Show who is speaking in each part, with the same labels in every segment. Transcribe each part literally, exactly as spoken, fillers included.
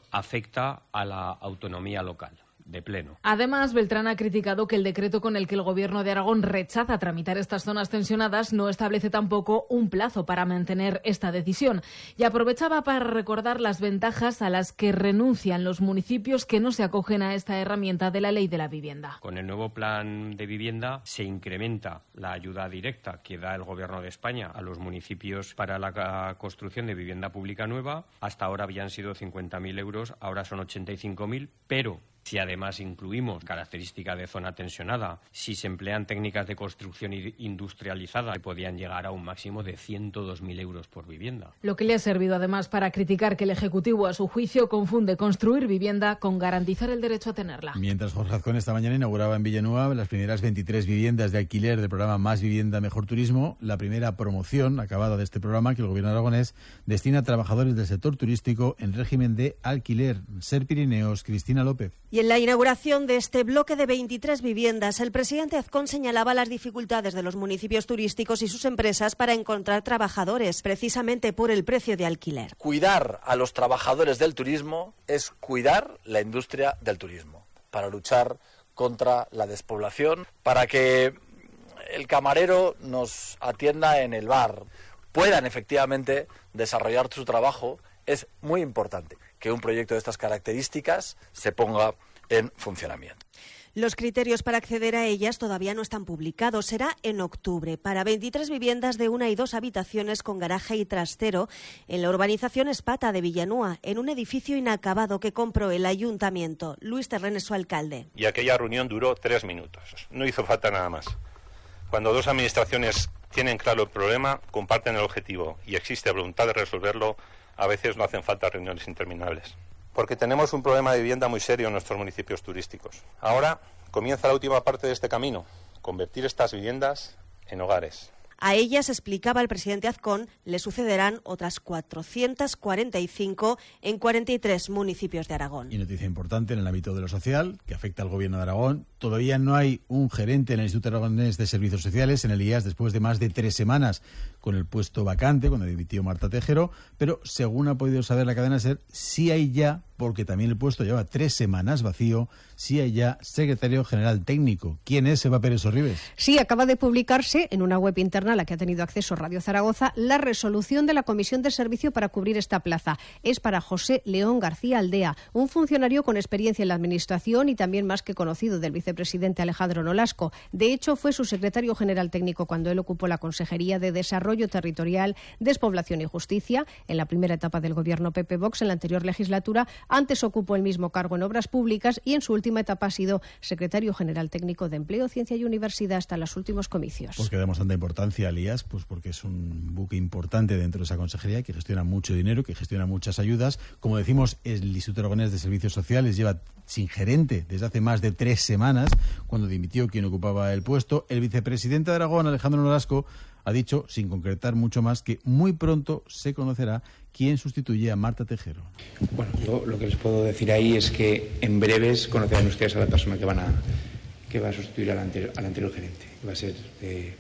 Speaker 1: afecta a la autonomía local. De pleno.
Speaker 2: Además, Beltrán ha criticado que el decreto con el que el Gobierno de Aragón rechaza tramitar estas zonas tensionadas no establece tampoco un plazo para mantener esta decisión. Y aprovechaba para recordar las ventajas a las que renuncian los municipios que no se acogen a esta herramienta de la Ley de la Vivienda.
Speaker 1: Con el nuevo plan de vivienda se incrementa la ayuda directa que da el Gobierno de España a los municipios para la construcción de vivienda pública nueva. Hasta ahora habían sido cincuenta mil euros, ahora son ochenta y cinco mil, pero si además incluimos característica de zona tensionada, si se emplean técnicas de construcción industrializada, podían llegar a un máximo de ciento dos mil euros por vivienda.
Speaker 2: Lo que le ha servido además para criticar que el Ejecutivo, a su juicio, confunde construir vivienda con garantizar el derecho a tenerla.
Speaker 3: Mientras Jorge Azcón esta mañana inauguraba en Villanueva las primeras veintitrés viviendas de alquiler del programa Más Vivienda, Mejor Turismo, la primera promoción acabada de este programa que el Gobierno aragonés destina a trabajadores del sector turístico en régimen de alquiler. Ser Pirineos, Cristina López.
Speaker 4: Y en la inauguración de este bloque de veintitrés viviendas, el presidente Azcón señalaba las dificultades de los municipios turísticos y sus empresas para encontrar trabajadores, precisamente por el precio de alquiler.
Speaker 5: Cuidar a los trabajadores del turismo es cuidar la industria del turismo, para luchar contra la despoblación, para que el camarero nos atienda en el bar, puedan efectivamente desarrollar su trabajo. Es muy importante que un proyecto de estas características se ponga en funcionamiento.
Speaker 4: Los criterios para acceder a ellas todavía no están publicados. Será en octubre para veintitrés viviendas de una y dos habitaciones con garaje y trastero en la urbanización Espata de Villanueva, en un edificio inacabado que compró el ayuntamiento. Luis Terren es su alcalde.
Speaker 6: Y aquella reunión duró tres minutos. No hizo falta nada más. Cuando dos administraciones tienen claro el problema, comparten el objetivo y existe voluntad de resolverlo, a veces no hacen falta reuniones interminables. Porque tenemos un problema de vivienda muy serio en nuestros municipios turísticos. Ahora comienza la última parte de este camino, convertir estas viviendas en hogares.
Speaker 4: A ellas, explicaba el presidente Azcón, le sucederán otras cuatrocientas cuarenta y cinco en cuarenta y tres municipios de Aragón.
Speaker 3: Y noticia importante en el ámbito de lo social, que afecta al Gobierno de Aragón. Todavía no hay un gerente en el Instituto Aragonés de Servicios Sociales, en el I A S, después de más de tres semanas con el puesto vacante, cuando dimitió Marta Tejero, pero según ha podido saber la cadena SER, sí hay ya, porque también el puesto lleva tres semanas vacío, sí hay ya secretario general técnico. ¿Quién es Eva Pérez Sorribes?
Speaker 7: Sí, acaba de publicarse en una web interna a la que ha tenido acceso Radio Zaragoza la resolución de la Comisión de Servicio para cubrir esta plaza. Es para José León García Aldea, un funcionario con experiencia en la Administración y también más que conocido del vicepresidente Alejandro Nolasco. De hecho, fue su secretario general técnico cuando él ocupó la Consejería de Desarrollo Territorial, Despoblación y Justicia en la primera etapa del gobierno P P Vox en la anterior legislatura. Antes ocupó el mismo cargo en Obras Públicas y en su última etapa ha sido secretario general técnico de Empleo, Ciencia y Universidad hasta los últimos comicios.
Speaker 3: ¿Por qué damos tanta importancia al I A S? Pues porque es un buque importante dentro de esa consejería que gestiona mucho dinero, que gestiona muchas ayudas. Como decimos, el Instituto Aragonés de Servicios Sociales lleva sin gerente desde hace más de tres semanas, cuando dimitió quien ocupaba el puesto. El vicepresidente de Aragón, Alejandro Nolasco, ha dicho, sin concretar mucho más, que muy pronto se conocerá quién sustituye a Marta Tejero.
Speaker 8: Bueno, yo lo que les puedo decir ahí es que en breves conocerán ustedes a la persona que van a que va a sustituir al anterior, al anterior gerente. Va a ser eh,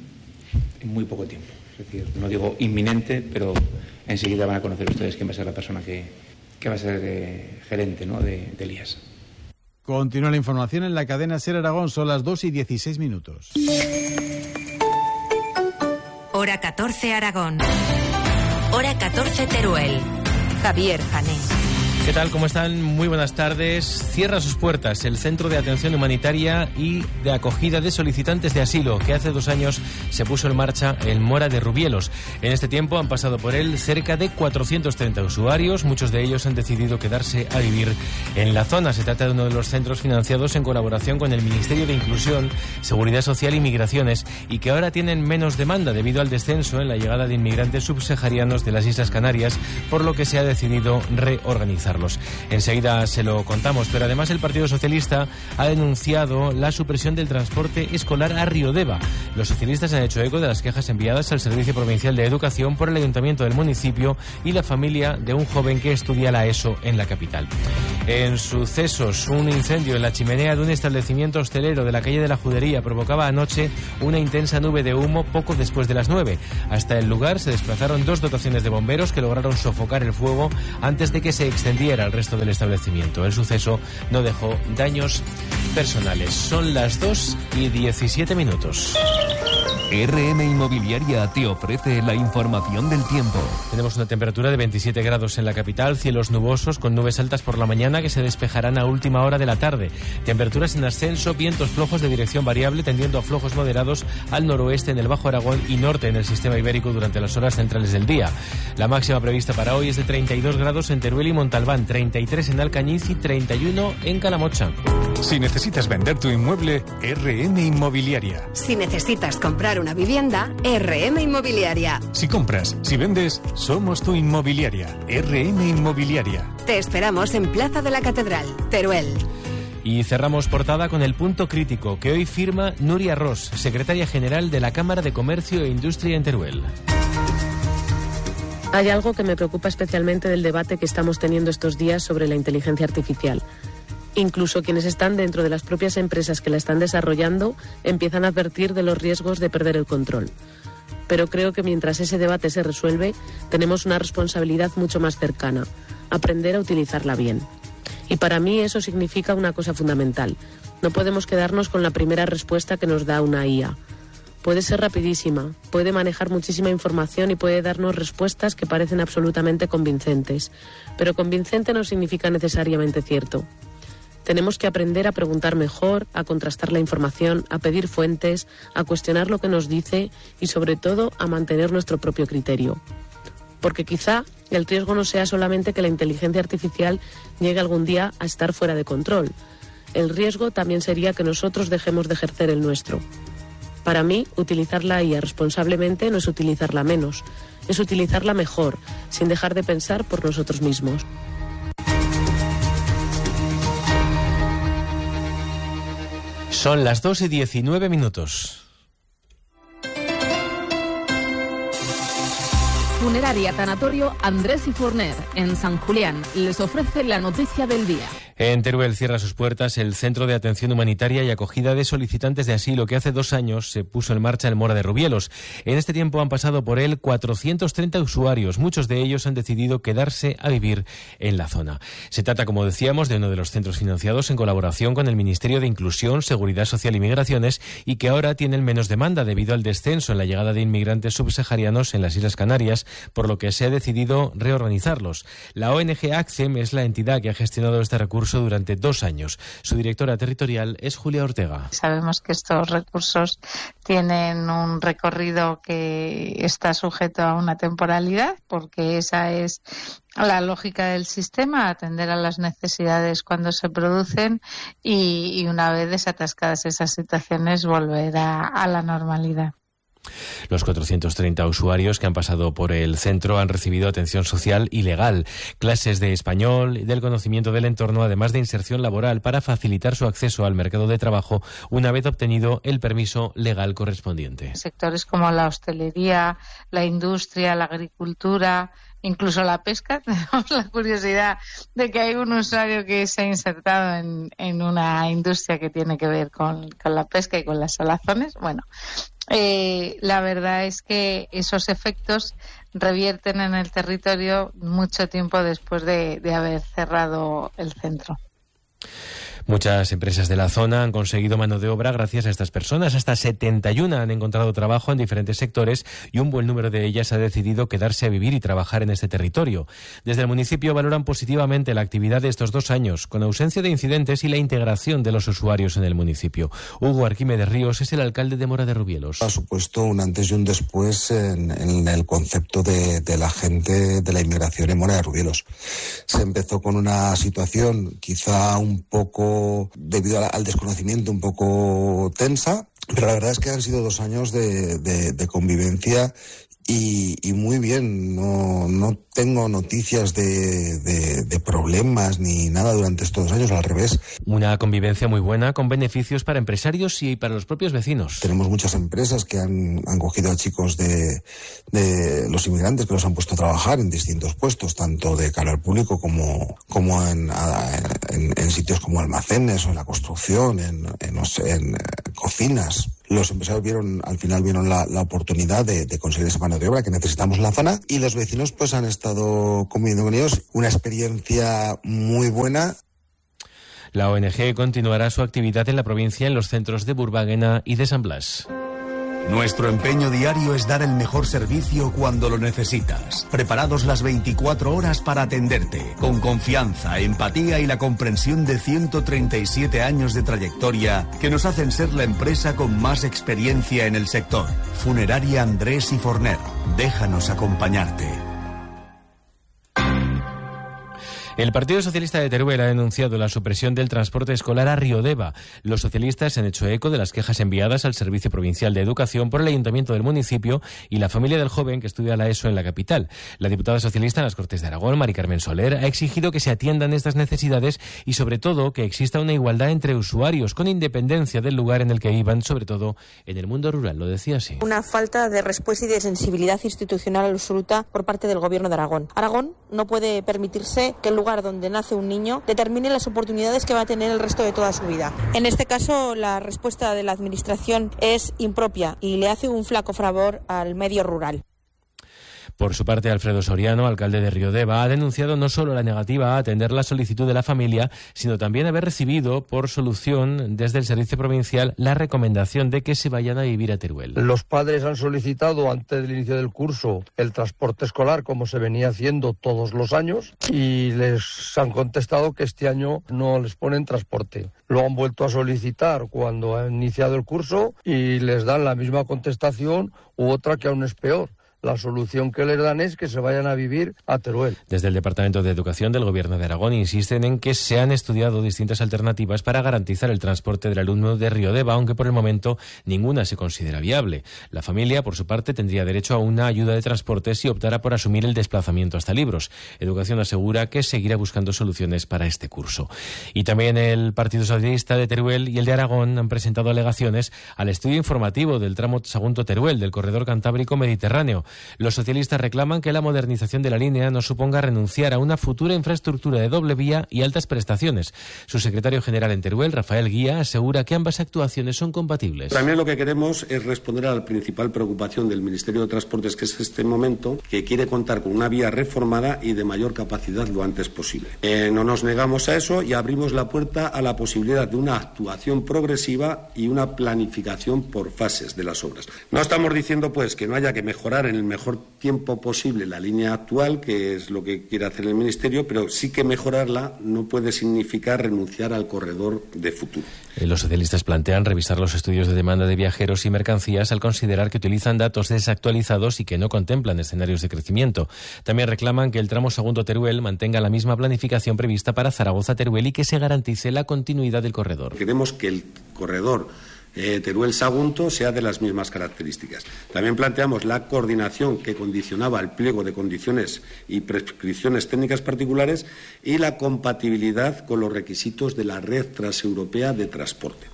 Speaker 8: en muy poco tiempo. Es decir, no digo inminente, pero enseguida van a conocer ustedes quién va a ser la persona que, que va a ser eh, gerente, ¿no?, de, de I A S.
Speaker 3: Continúa la información en la cadena SER Aragón. Son las dos y dieciséis minutos.
Speaker 9: Hora catorce Aragón. Hora catorce Teruel. Javier Janés.
Speaker 10: ¿Qué tal? ¿Cómo están? Muy buenas tardes. Cierra sus puertas el Centro de Atención Humanitaria y de Acogida de Solicitantes de Asilo, que hace dos años se puso en marcha en Mora de Rubielos. En este tiempo han pasado por él cerca de cuatrocientos treinta usuarios. Muchos de ellos han decidido quedarse a vivir en la zona. Se trata de uno de los centros financiados en colaboración con el Ministerio de Inclusión, Seguridad Social y Migraciones, y que ahora tienen menos demanda debido al descenso en la llegada de inmigrantes subsaharianos de las Islas Canarias, por lo que se ha decidido reorganizar. Enseguida se lo contamos, pero además el Partido Socialista ha denunciado la supresión del transporte escolar a Riodeva. Los socialistas han hecho eco de las quejas enviadas al Servicio Provincial de Educación por el Ayuntamiento del municipio y la familia de un joven que estudia la ESO en la capital. En sucesos, un incendio en la chimenea de un establecimiento hostelero de la calle de la Judería provocaba anoche una intensa nube de humo poco después de las nueve. Hasta el lugar se desplazaron dos dotaciones de bomberos que lograron sofocar el fuego antes de que se extendiera al resto del establecimiento. El suceso no dejó daños personales. Son las dos y diecisiete minutos.
Speaker 11: R M Inmobiliaria te ofrece la información del tiempo.
Speaker 10: Tenemos una temperatura de veintisiete grados en la capital, cielos nubosos con nubes altas por la mañana que se despejarán a última hora de la tarde. Temperaturas en ascenso, vientos flojos de dirección variable tendiendo a flojos moderados al noroeste en el Bajo Aragón y norte en el sistema ibérico durante las horas centrales del día. La máxima prevista para hoy es de treinta y dos grados en Teruel y Montalbán, treinta y tres en Alcañiz y treinta y uno en Calamocha.
Speaker 11: Si necesitas vender tu inmueble, R M Inmobiliaria.
Speaker 12: Si necesitas comprar una vivienda, R M Inmobiliaria.
Speaker 11: Si compras, si vendes, somos tu inmobiliaria. R M Inmobiliaria.
Speaker 12: Te esperamos en Plaza de la Catedral, Teruel.
Speaker 10: Y cerramos portada con el punto crítico que hoy firma Nuria Ros, secretaria general de la Cámara de Comercio e Industria en Teruel.
Speaker 13: Hay algo que me preocupa especialmente del debate que estamos teniendo estos días sobre la inteligencia artificial. Incluso quienes están dentro de las propias empresas que la están desarrollando empiezan a advertir de los riesgos de perder el control. Pero creo que mientras ese debate se resuelve, tenemos una responsabilidad mucho más cercana, aprender a utilizarla bien. Y para mí eso significa una cosa fundamental. No podemos quedarnos con la primera respuesta que nos da una I A. Puede ser rapidísima, puede manejar muchísima información y puede darnos respuestas que parecen absolutamente convincentes. Pero convincente no significa necesariamente cierto. Tenemos que aprender a preguntar mejor, a contrastar la información, a pedir fuentes, a cuestionar lo que nos dice y sobre todo a mantener nuestro propio criterio. Porque quizá el riesgo no sea solamente que la inteligencia artificial llegue algún día a estar fuera de control. El riesgo también sería que nosotros dejemos de ejercer el nuestro. Para mí, utilizar la I A responsablemente no es utilizarla menos, es utilizarla mejor, sin dejar de pensar por nosotros mismos.
Speaker 10: Son las dos y diecinueve minutos.
Speaker 2: Funeraria Tanatorio Andrés y Forner, en San Julián, les ofrece la noticia del día.
Speaker 10: En Teruel cierra sus puertas el Centro de Atención Humanitaria y Acogida de Solicitantes de Asilo que hace dos años se puso en marcha en Mora de Rubielos. En este tiempo han pasado por él cuatrocientos treinta usuarios. Muchos de ellos han decidido quedarse a vivir en la zona. Se trata, como decíamos, de uno de los centros financiados en colaboración con el Ministerio de Inclusión, Seguridad Social y Migraciones y que ahora tienen menos demanda debido al descenso en la llegada de inmigrantes subsaharianos en las Islas Canarias, por lo que se ha decidido reorganizarlos. La O N G ACCEM es la entidad que ha gestionado este recurso durante dos años. Su directora territorial es Julia Ortega.
Speaker 14: Sabemos que estos recursos tienen un recorrido que está sujeto a una temporalidad, porque esa es la lógica del sistema, atender a las necesidades cuando se producen y, y una vez desatascadas esas situaciones volver a, a la normalidad.
Speaker 10: Los cuatrocientos treinta usuarios que han pasado por el centro han recibido atención social y legal, clases de español y del conocimiento del entorno, además de inserción laboral para facilitar su acceso al mercado de trabajo una vez obtenido el permiso legal correspondiente.
Speaker 14: Sectores como la hostelería, la industria, la agricultura, incluso la pesca. Tenemos la curiosidad de que hay un usuario que se ha insertado en, en una industria que tiene que ver con, con la pesca y con las salazones. Bueno, eh, la verdad es que esos efectos revierten en el territorio mucho tiempo después de, de haber cerrado el centro.
Speaker 10: Muchas empresas de la zona han conseguido mano de obra gracias a estas personas. Hasta setenta y uno han encontrado trabajo en diferentes sectores y un buen número de ellas ha decidido quedarse a vivir y trabajar en este territorio. Desde el municipio valoran positivamente la actividad de estos dos años, con ausencia de incidentes y la integración de los usuarios en el municipio. Hugo Arquímedes Ríos es el alcalde de Mora de Rubielos.
Speaker 15: Ha supuesto un antes y un después en, en el concepto de, de la gente de la inmigración en Mora de Rubielos. Se empezó con una situación quizá un poco debido al desconocimiento un poco tensa, pero la verdad es que han sido dos años de, de, de convivencia y, y muy bien. No, no tengo noticias de, de, de problemas ni nada durante estos dos años, al revés.
Speaker 10: Una convivencia muy buena con beneficios para empresarios y para los propios vecinos.
Speaker 15: Tenemos muchas empresas que han, han cogido a chicos de, de los inmigrantes que los han puesto a trabajar en distintos puestos, tanto de cara al público como, como en, a, en, en sitios como almacenes o en la construcción, en, en, no sé, en eh, cocinas. Los empresarios vieron, al final vieron la, la oportunidad de, de conseguir esa mano de obra que necesitamos en la zona, y los vecinos pues han estado conviviendo con ellos. Una experiencia muy buena.
Speaker 10: La O N G continuará su actividad en la provincia en los centros de Burbaguena y de San Blas.
Speaker 16: Nuestro empeño diario es dar el mejor servicio cuando lo necesitas. Preparados las veinticuatro horas para atenderte, con confianza, empatía y la comprensión de ciento treinta y siete años de trayectoria que nos hacen ser la empresa con más experiencia en el sector. Funeraria Andrés y Forner. Déjanos acompañarte.
Speaker 10: El Partido Socialista de Teruel ha denunciado la supresión del transporte escolar a Riodeva. Los socialistas se han hecho eco de las quejas enviadas al Servicio Provincial de Educación por el Ayuntamiento del municipio y la familia del joven que estudia la ESO en la capital. La diputada socialista en las Cortes de Aragón, Mari Carmen Soler, ha exigido que se atiendan estas necesidades y, sobre todo, que exista una igualdad entre usuarios, con independencia del lugar en el que iban, sobre todo en el mundo rural. Lo decía así.
Speaker 17: Una falta de respuesta y de sensibilidad institucional absoluta por parte del Gobierno de Aragón. Aragón no puede permitirse que el lugar donde nace un niño determine las oportunidades que va a tener el resto de toda su vida. En este caso, la respuesta de la Administración es impropia y le hace un flaco favor al medio rural.
Speaker 10: Por su parte, Alfredo Soriano, alcalde de Riodeva, ha denunciado no solo la negativa a atender la solicitud de la familia, sino también haber recibido por solución desde el Servicio Provincial la recomendación de que se vayan a vivir a Teruel.
Speaker 18: Los padres han solicitado antes del inicio del curso el transporte escolar, como se venía haciendo todos los años, y les han contestado que este año no les ponen transporte. Lo han vuelto a solicitar cuando ha iniciado el curso y les dan la misma contestación u otra que aún es peor. La solución que les dan es que se vayan a vivir a Teruel.
Speaker 10: Desde el Departamento de Educación del Gobierno de Aragón insisten en que se han estudiado distintas alternativas para garantizar el transporte del alumno de Riodeva, aunque por el momento ninguna se considera viable. La familia, por su parte, tendría derecho a una ayuda de transporte si optara por asumir el desplazamiento hasta Libros. Educación asegura que seguirá buscando soluciones para este curso. Y también el Partido Socialista de Teruel y el de Aragón han presentado alegaciones al estudio informativo del tramo Sagunto-Teruel del corredor Cantábrico Mediterráneo. Los socialistas reclaman que la modernización de la línea no suponga renunciar a una futura infraestructura de doble vía y altas prestaciones. Su secretario general en Teruel, Rafael Guía, asegura que ambas actuaciones son compatibles.
Speaker 19: También lo que queremos es responder a la principal preocupación del Ministerio de Transportes, que es este momento, que quiere contar con una vía reformada y de mayor capacidad lo antes posible. Eh, no nos negamos a eso y abrimos la puerta a la posibilidad de una actuación progresiva y una planificación por fases de las obras. No estamos diciendo, pues, que no haya que mejorar en el mejor tiempo posible la línea actual, que es lo que quiere hacer el Ministerio, pero sí que mejorarla no puede significar renunciar al corredor de futuro.
Speaker 10: Los socialistas plantean revisar los estudios de demanda de viajeros y mercancías al considerar que utilizan datos desactualizados y que no contemplan escenarios de crecimiento. También reclaman que el tramo Sagunto-Teruel mantenga la misma planificación prevista para Zaragoza-Teruel y que se garantice la continuidad del corredor.
Speaker 19: Queremos que el corredor Eh, Teruel-Sagunto sea de las mismas características. También planteamos la coordinación que condicionaba el pliego de condiciones y prescripciones técnicas particulares y la compatibilidad con los requisitos de la red transeuropea de transporte.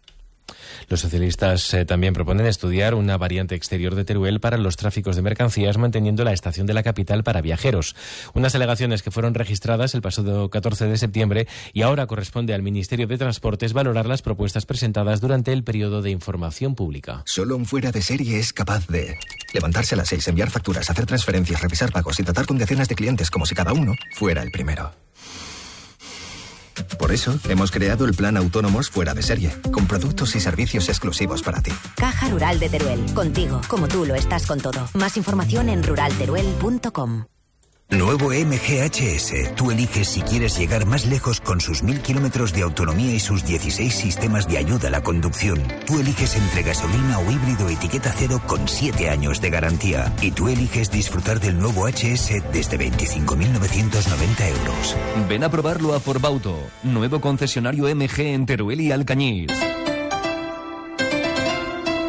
Speaker 10: Los socialistas eh, también proponen estudiar una variante exterior de Teruel para los tráficos de mercancías, manteniendo la estación de la capital para viajeros. Unas alegaciones que fueron registradas el pasado catorce de septiembre y ahora corresponde al Ministerio de Transportes valorar las propuestas presentadas durante el periodo de información pública.
Speaker 20: Solo un fuera de serie es capaz de levantarse a las seis, enviar facturas, hacer transferencias, revisar pagos y tratar con decenas de clientes como si cada uno fuera el primero. Por eso, hemos creado el plan Autónomos Fuera de Serie, con productos y servicios exclusivos para ti.
Speaker 21: Caja Rural de Teruel, contigo, como tú lo estás con todo. Más información en rural teruel punto com.
Speaker 22: Nuevo M G H S. Tú eliges si quieres llegar más lejos con sus mil kilómetros de autonomía y sus dieciséis sistemas de ayuda a la conducción. Tú eliges entre gasolina o híbrido etiqueta cero con siete años de garantía. Y tú eliges disfrutar del nuevo H S desde veinticinco mil novecientos noventa euros.
Speaker 23: Ven a probarlo a Forbauto. Nuevo concesionario M G en Teruel y Alcañiz.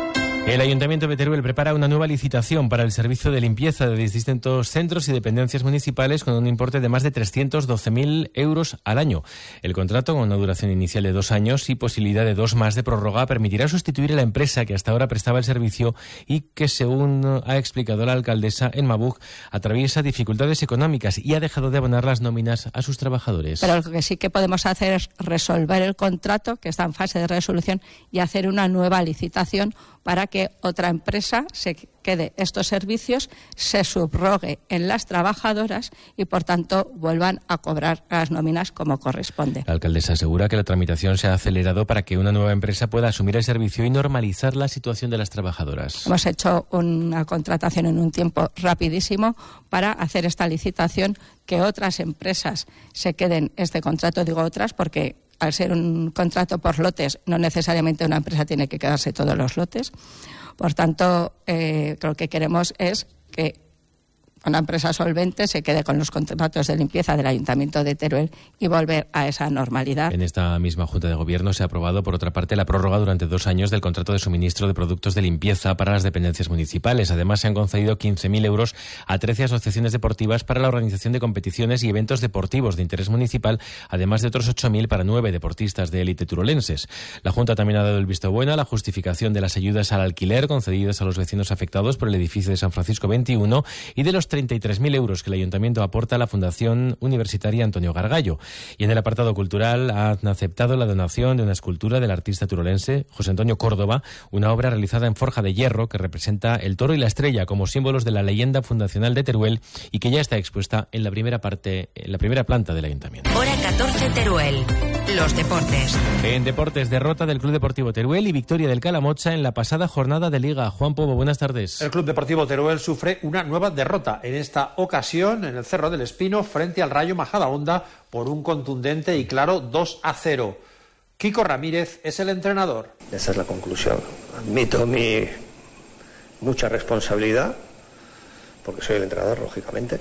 Speaker 10: El Ayuntamiento de Teruel prepara una nueva licitación para el servicio de limpieza de distintos centros y dependencias municipales con un importe de más de trescientos doce mil euros al año. El contrato, con una duración inicial de dos años y posibilidad de dos más de prórroga, permitirá sustituir a la empresa que hasta ahora prestaba el servicio y que, según ha explicado la alcaldesa en Mabug, atraviesa dificultades económicas y ha dejado de abonar las nóminas a sus trabajadores.
Speaker 1: Pero lo que sí que podemos hacer es resolver el contrato, que está en fase de resolución, y hacer una nueva licitación para que otra empresa se quede estos servicios, se subrogue en las trabajadoras y, por tanto, vuelvan a cobrar las nóminas como corresponde.
Speaker 10: La alcaldesa asegura que la tramitación se ha acelerado para que una nueva empresa pueda asumir el servicio y normalizar la situación de las trabajadoras.
Speaker 1: Hemos hecho una contratación en un tiempo rapidísimo para hacer esta licitación, que otras empresas se queden este contrato. Digo otras porque, al ser un contrato por lotes, no necesariamente una empresa tiene que quedarse todos los lotes. Por tanto, eh, lo que queremos es que una empresa solvente se quede con los contratos de limpieza del Ayuntamiento de Teruel y volver a esa normalidad.
Speaker 10: En esta misma Junta de Gobierno se ha aprobado, por otra parte, la prórroga durante dos años del contrato de suministro de productos de limpieza para las dependencias municipales. Además, se han concedido quince mil euros a trece asociaciones deportivas para la organización de competiciones y eventos deportivos de interés municipal, además de otros ocho mil para nueve deportistas de élite turolenses. La Junta también ha dado el visto bueno a la justificación de las ayudas al alquiler concedidas a los vecinos afectados por el edificio de San Francisco veintiuno y de los treinta y tres mil euros que el Ayuntamiento aporta a la Fundación Universitaria Antonio Gargallo. Y en el apartado cultural han aceptado la donación de una escultura del artista turolense José Antonio Córdoba, una obra realizada en forja de hierro que representa el toro y la estrella como símbolos de la leyenda fundacional de Teruel y que ya está expuesta en la primera parte, en la primera planta del Ayuntamiento.
Speaker 9: Hora catorce Teruel. Los deportes.
Speaker 10: En deportes, derrota del Club Deportivo Teruel y victoria del Calamocha en la pasada jornada de Liga. Juan Pobo, buenas tardes.
Speaker 5: El Club Deportivo Teruel sufre una nueva derrota, en esta ocasión en el Cerro del Espino frente al Rayo Majadahonda por un contundente y claro dos a cero. Kiko Ramírez es el entrenador.
Speaker 6: Esa es la conclusión. Admito mi mucha responsabilidad, porque soy el entrenador, lógicamente,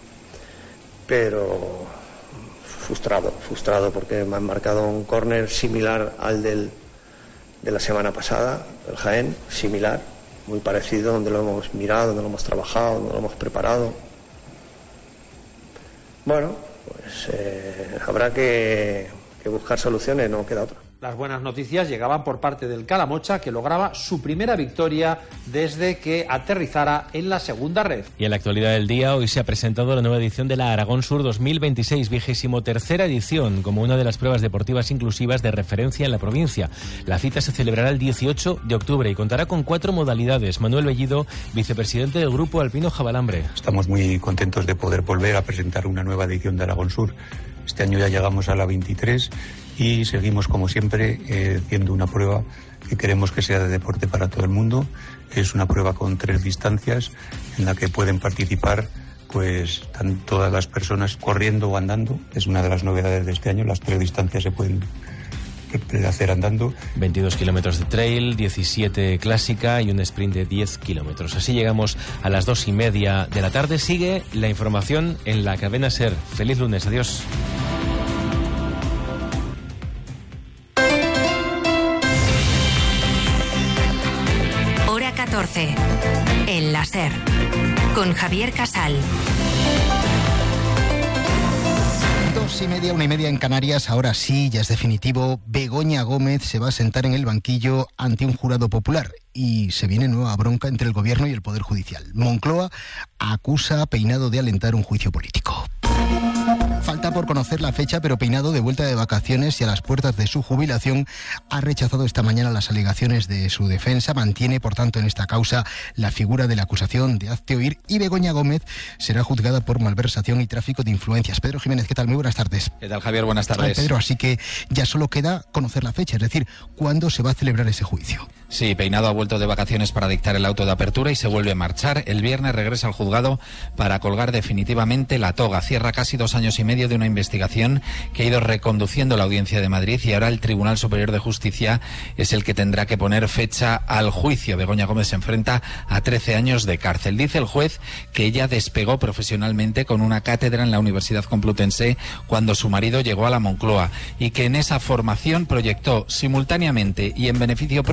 Speaker 6: pero frustrado, frustrado porque me han marcado un córner similar al del de la semana pasada, el Jaén, similar, muy parecido, donde lo hemos mirado, donde lo hemos trabajado, donde lo hemos preparado. Bueno, pues eh, habrá que, que buscar soluciones, no queda otra.
Speaker 5: Las buenas noticias llegaban por parte del Calamocha, que lograba su primera victoria desde que aterrizara en la segunda red.
Speaker 10: Y en la actualidad del día, hoy se ha presentado la nueva edición de la Aragón Sur dos mil veintiséis, vigésimo tercera edición, como una de las pruebas deportivas inclusivas de referencia en la provincia. La cita se celebrará el dieciocho de octubre y contará con cuatro modalidades. Manuel Bellido, vicepresidente del Grupo Alpino Jabalambre.
Speaker 24: Estamos muy contentos de poder volver a presentar una nueva edición de Aragón Sur. Este año ya llegamos a la veintitrés y seguimos, como siempre, eh, haciendo una prueba que queremos que sea de deporte para todo el mundo. Es una prueba con tres distancias en la que pueden participar pues están todas las personas corriendo o andando. Es una de las novedades de este año. Las tres distancias se pueden hacer andando.
Speaker 10: veintidós kilómetros de trail, diecisiete clásica y un sprint de diez kilómetros. Así llegamos a las dos y media de la tarde. Sigue la información en la cadena SER. Feliz lunes, adiós.
Speaker 9: Hora catorce, en la SER, con Javier Casal.
Speaker 25: Dos y media, una y media en Canarias. Ahora sí, ya es definitivo. Begoña Gómez se va a sentar en el banquillo ante un jurado popular. Y se viene nueva bronca entre el Gobierno y el Poder Judicial. Moncloa acusa a Peinado de alentar un juicio político. Falta por conocer la fecha, pero Peinado, de vuelta de vacaciones y a las puertas de su jubilación, ha rechazado esta mañana las alegaciones de su defensa. Mantiene, por tanto, en esta causa la figura de la acusación de hazte oír, y Begoña Gómez será juzgada por malversación y tráfico de influencias. Pedro Jiménez, ¿qué tal? Muy buenas tardes.
Speaker 26: ¿Qué tal, Javier? Buenas tardes.
Speaker 25: Ay, Pedro, así que ya solo queda conocer la fecha, es decir, ¿cuándo se va a celebrar ese juicio?
Speaker 26: Sí, Peinado ha vuelto de vacaciones para dictar el auto de apertura y se vuelve a marchar. El viernes regresa al juzgado para colgar definitivamente la toga. Cierra casi dos años y medio de una investigación que ha ido reconduciendo la Audiencia de Madrid, y ahora el Tribunal Superior de Justicia es el que tendrá que poner fecha al juicio. Begoña Gómez se enfrenta a trece años de cárcel. Dice el juez que ella despegó profesionalmente con una cátedra en la Universidad Complutense cuando su marido llegó a la Moncloa, y que en esa formación proyectó simultáneamente y en beneficio propio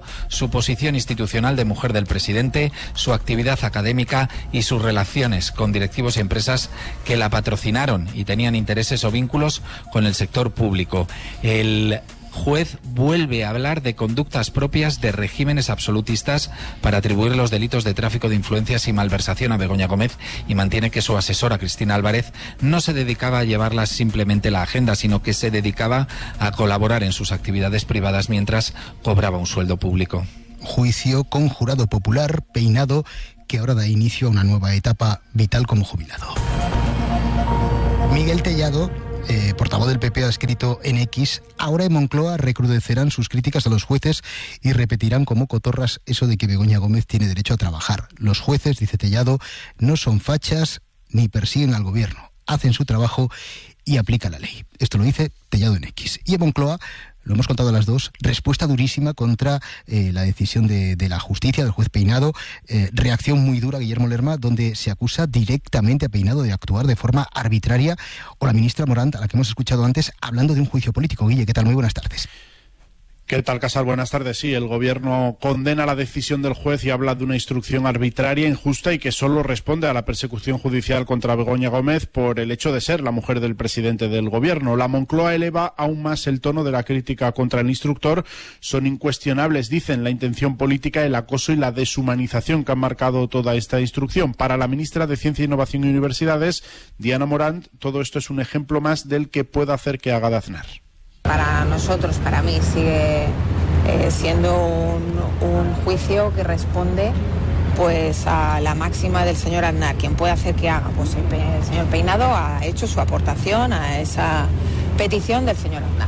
Speaker 26: su posición institucional de mujer del presidente, su actividad académica y sus relaciones con directivos y empresas que la patrocinaron y tenían intereses o vínculos con el sector público. El juez vuelve a hablar de conductas propias de regímenes absolutistas para atribuir los delitos de tráfico de influencias y malversación a Begoña Gómez y mantiene que su asesora Cristina Álvarez no se dedicaba a llevarlas simplemente la agenda, sino que se dedicaba a colaborar en sus actividades privadas mientras cobraba un sueldo público.
Speaker 25: Juicio con jurado popular, Peinado, que ahora da inicio a una nueva etapa vital como jubilado. Miguel Tellado, Eh, portavoz del P P, ha escrito en X: ahora en Moncloa recrudecerán sus críticas a los jueces y repetirán como cotorras eso de que Begoña Gómez tiene derecho a trabajar. Los jueces, dice Tellado, no son fachas ni persiguen al gobierno, hacen su trabajo y aplican la ley. Esto lo dice Tellado en X. Y en Moncloa, lo hemos contado a las dos, respuesta durísima contra eh, la decisión de, de la justicia, del juez Peinado, eh, reacción muy dura, Guillermo Lerma, donde se acusa directamente a Peinado de actuar de forma arbitraria, o la ministra Morant, a la que hemos escuchado antes, hablando de un juicio político. Guille, ¿qué tal? Muy buenas tardes.
Speaker 3: ¿Qué tal, Casal? Buenas tardes. Sí, el Gobierno condena la decisión del juez y habla de una instrucción arbitraria, injusta y que solo responde a la persecución judicial contra Begoña Gómez por el hecho de ser la mujer del presidente del Gobierno. La Moncloa eleva aún más el tono de la crítica contra el instructor. Son incuestionables, dicen, la intención política, el acoso y la deshumanización que han marcado toda esta instrucción. Para la ministra de Ciencia, Innovación y Universidades, Diana Morant, todo esto es un ejemplo más del que pueda hacer que haga de Aznar.
Speaker 4: Para nosotros, para mí, sigue eh, siendo un, un juicio que responde pues a la máxima del señor Aznar. ¿Quién puede hacer que haga? Pues el, el señor Peinado ha hecho su aportación a esa petición del señor Aznar.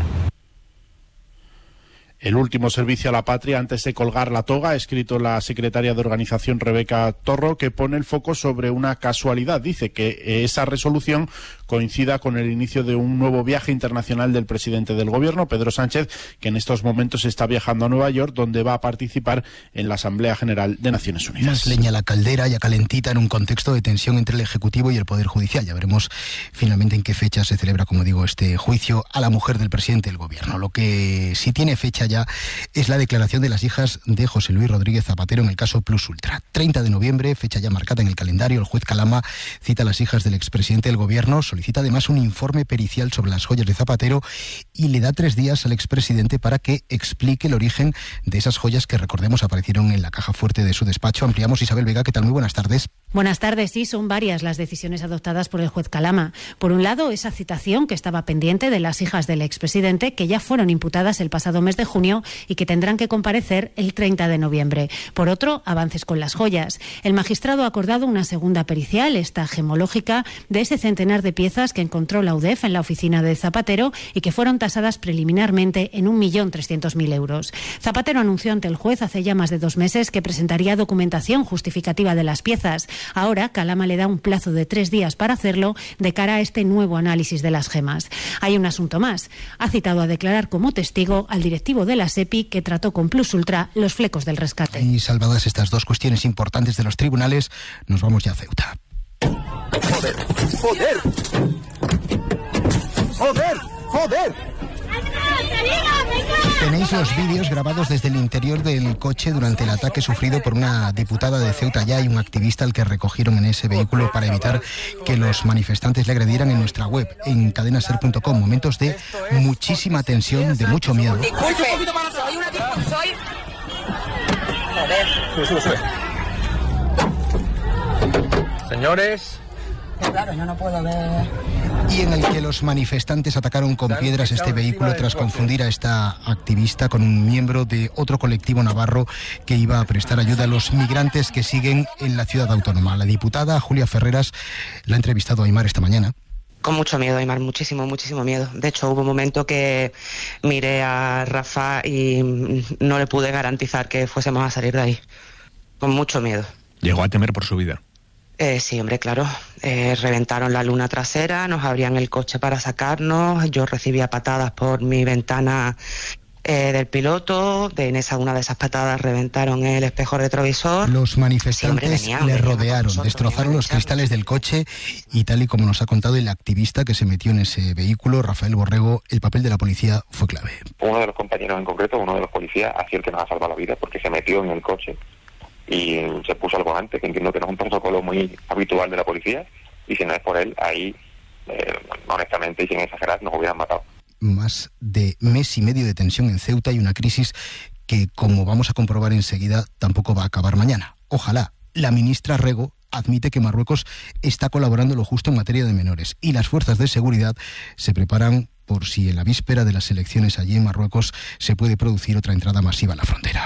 Speaker 3: El último servicio a la patria antes de colgar la toga, ha escrito la secretaria de organización Rebeca Torro, que pone el foco sobre una casualidad. Dice que esa resolución coincida con el inicio de un nuevo viaje internacional del presidente del Gobierno, Pedro Sánchez, que en estos momentos está viajando a Nueva York, donde va a participar en la Asamblea General de Naciones Unidas.
Speaker 25: Más leña a la caldera, ya calentita, en un contexto de tensión entre el Ejecutivo y el Poder Judicial. Ya veremos finalmente en qué fecha se celebra, como digo, este juicio a la mujer del presidente del Gobierno. Lo que sí tiene fecha ya es la declaración de las hijas de José Luis Rodríguez Zapatero en el caso Plus Ultra. treinta de noviembre, fecha ya marcada en el calendario. El juez Calama cita a las hijas del expresidente del Gobierno, solicita además un informe pericial sobre las joyas de Zapatero y le da tres días al expresidente para que explique el origen de esas joyas que, recordemos, aparecieron en la caja fuerte de su despacho. Ampliamos. Isabel Vega, ¿qué tal? Muy buenas tardes.
Speaker 7: Buenas tardes. Sí, son varias las decisiones adoptadas por el juez Calama. Por un lado, esa citación que estaba pendiente de las hijas del expresidente, que ya fueron imputadas el pasado mes de junio y que tendrán que comparecer el treinta de noviembre. Por otro, avances con las joyas. El magistrado ha acordado una segunda pericial, esta gemológica, de ese centenar de piezas que encontró la U D E F en la oficina de Zapatero y que fueron tasadas preliminarmente en un millón trescientos mil euros. Zapatero anunció ante el juez hace ya más de dos meses que presentaría documentación justificativa de las piezas. Ahora, Calama le da un plazo de tres días para hacerlo de cara a este nuevo análisis de las gemas. Hay un asunto más. Ha citado a declarar como testigo al directivo de la SEPI que trató con Plus Ultra los flecos del rescate.
Speaker 25: Y salvadas estas dos cuestiones importantes de los tribunales, nos vamos ya a Ceuta.
Speaker 8: ¡Joder! ¡Joder! ¡Joder! ¡Joder!
Speaker 25: Tenéis los vídeos grabados desde el interior del coche durante el ataque sufrido por una diputada de Ceuta ya y un activista al que recogieron en ese vehículo para evitar que los manifestantes le agredieran en nuestra web, en cadena ser punto com. Momentos de muchísima tensión, de mucho miedo.
Speaker 8: Disculpe, soy una diputada, soy... Joder. Sube, sube, sube. Señores...
Speaker 4: Claro, yo no puedo ver...
Speaker 25: Y en el que los manifestantes atacaron con piedras este vehículo tras confundir a esta activista con un miembro de otro colectivo navarro que iba a prestar ayuda a los migrantes que siguen en la ciudad autónoma. La diputada Julia Ferreras la ha entrevistado a Aimar esta mañana.
Speaker 11: Con mucho miedo, Aimar, muchísimo, muchísimo miedo. De hecho, hubo un momento que miré a Rafa y no le pude garantizar que fuésemos a salir de ahí. Con mucho miedo.
Speaker 12: ¿Llegó a temer por su vida?
Speaker 11: Eh, sí, hombre, claro. Eh, reventaron la luna trasera, nos abrían el coche para sacarnos, yo recibía patadas por mi ventana eh, del piloto. De en esa una de esas patadas reventaron el espejo retrovisor.
Speaker 25: Los manifestantes sí, hombre, venía, le rodearon, nosotros, destrozaron los cristales del coche y, tal y como nos ha contado el activista que se metió en ese vehículo, Rafael Borrego, el papel de la policía fue clave.
Speaker 2: Uno de los compañeros en concreto, uno de los policías, ha sido el que nos ha salvado la vida porque se metió en el coche y se puso al volante, que entiendo que no es un protocolo muy habitual de la policía, y si no es por él, ahí, eh, honestamente y sin exagerar, nos hubieran matado.
Speaker 25: Más de mes y medio de tensión en Ceuta y una crisis que, como vamos a comprobar enseguida, tampoco va a acabar mañana. Ojalá. La ministra Rego admite que Marruecos está colaborando lo justo en materia de menores y las fuerzas de seguridad se preparan por si en la víspera de las elecciones allí en Marruecos se puede producir otra entrada masiva a la frontera.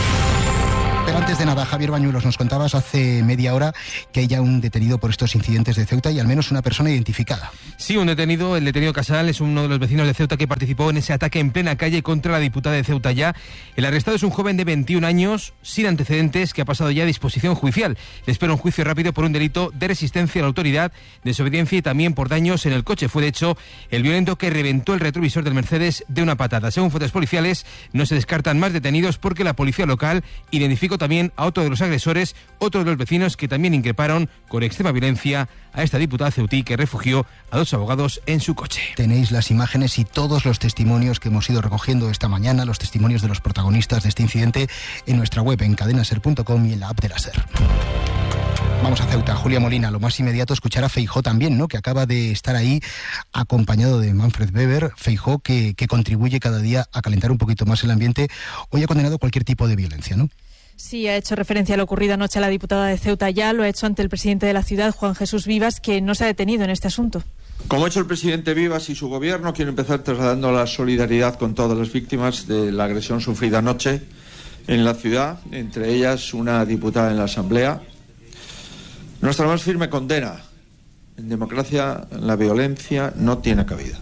Speaker 25: Pero antes de nada, Javier Bañuelos, nos contabas hace media hora que hay ya un detenido por estos incidentes de Ceuta y al menos una persona identificada.
Speaker 12: Sí, un detenido, el detenido Casal, es uno de los vecinos de Ceuta que participó en ese ataque en plena calle contra la diputada de Ceuta ya. El arrestado es un joven de veintiún años, sin antecedentes, que ha pasado ya a disposición judicial. Le espera un juicio rápido por un delito de resistencia a la autoridad, desobediencia y también por daños en el coche. Fue, de hecho, el violento que reventó el retrovisor del Mercedes de una patada. Según fuentes policiales, no se descartan más detenidos porque la policía local identificó también a otro de los agresores, otro de los vecinos que también increparon con extrema violencia a esta diputada ceutí que refugió a dos abogados en su coche.
Speaker 25: Tenéis las imágenes y todos los testimonios que hemos ido recogiendo esta mañana, los testimonios de los protagonistas de este incidente, en nuestra web en cadena ser punto com y en la app de la SER. Vamos a Ceuta. Julia Molina, lo más inmediato escuchar a Feijóo también, ¿no?, que acaba de estar ahí acompañado de Manfred Weber. Feijóo que, que contribuye cada día a calentar un poquito más el ambiente. Hoy ha condenado cualquier tipo de violencia, ¿no?
Speaker 13: Sí, ha hecho referencia a lo ocurrido anoche a la diputada de Ceuta ya, lo ha hecho ante el presidente de la ciudad, Juan Jesús Vivas, que no se ha detenido en este asunto.
Speaker 14: Como ha hecho el presidente Vivas y su gobierno, quiero empezar trasladando la solidaridad con todas las víctimas de la agresión sufrida anoche en la ciudad, entre ellas una diputada en la Asamblea. Nuestra más firme condena. En democracia la violencia no tiene cabida,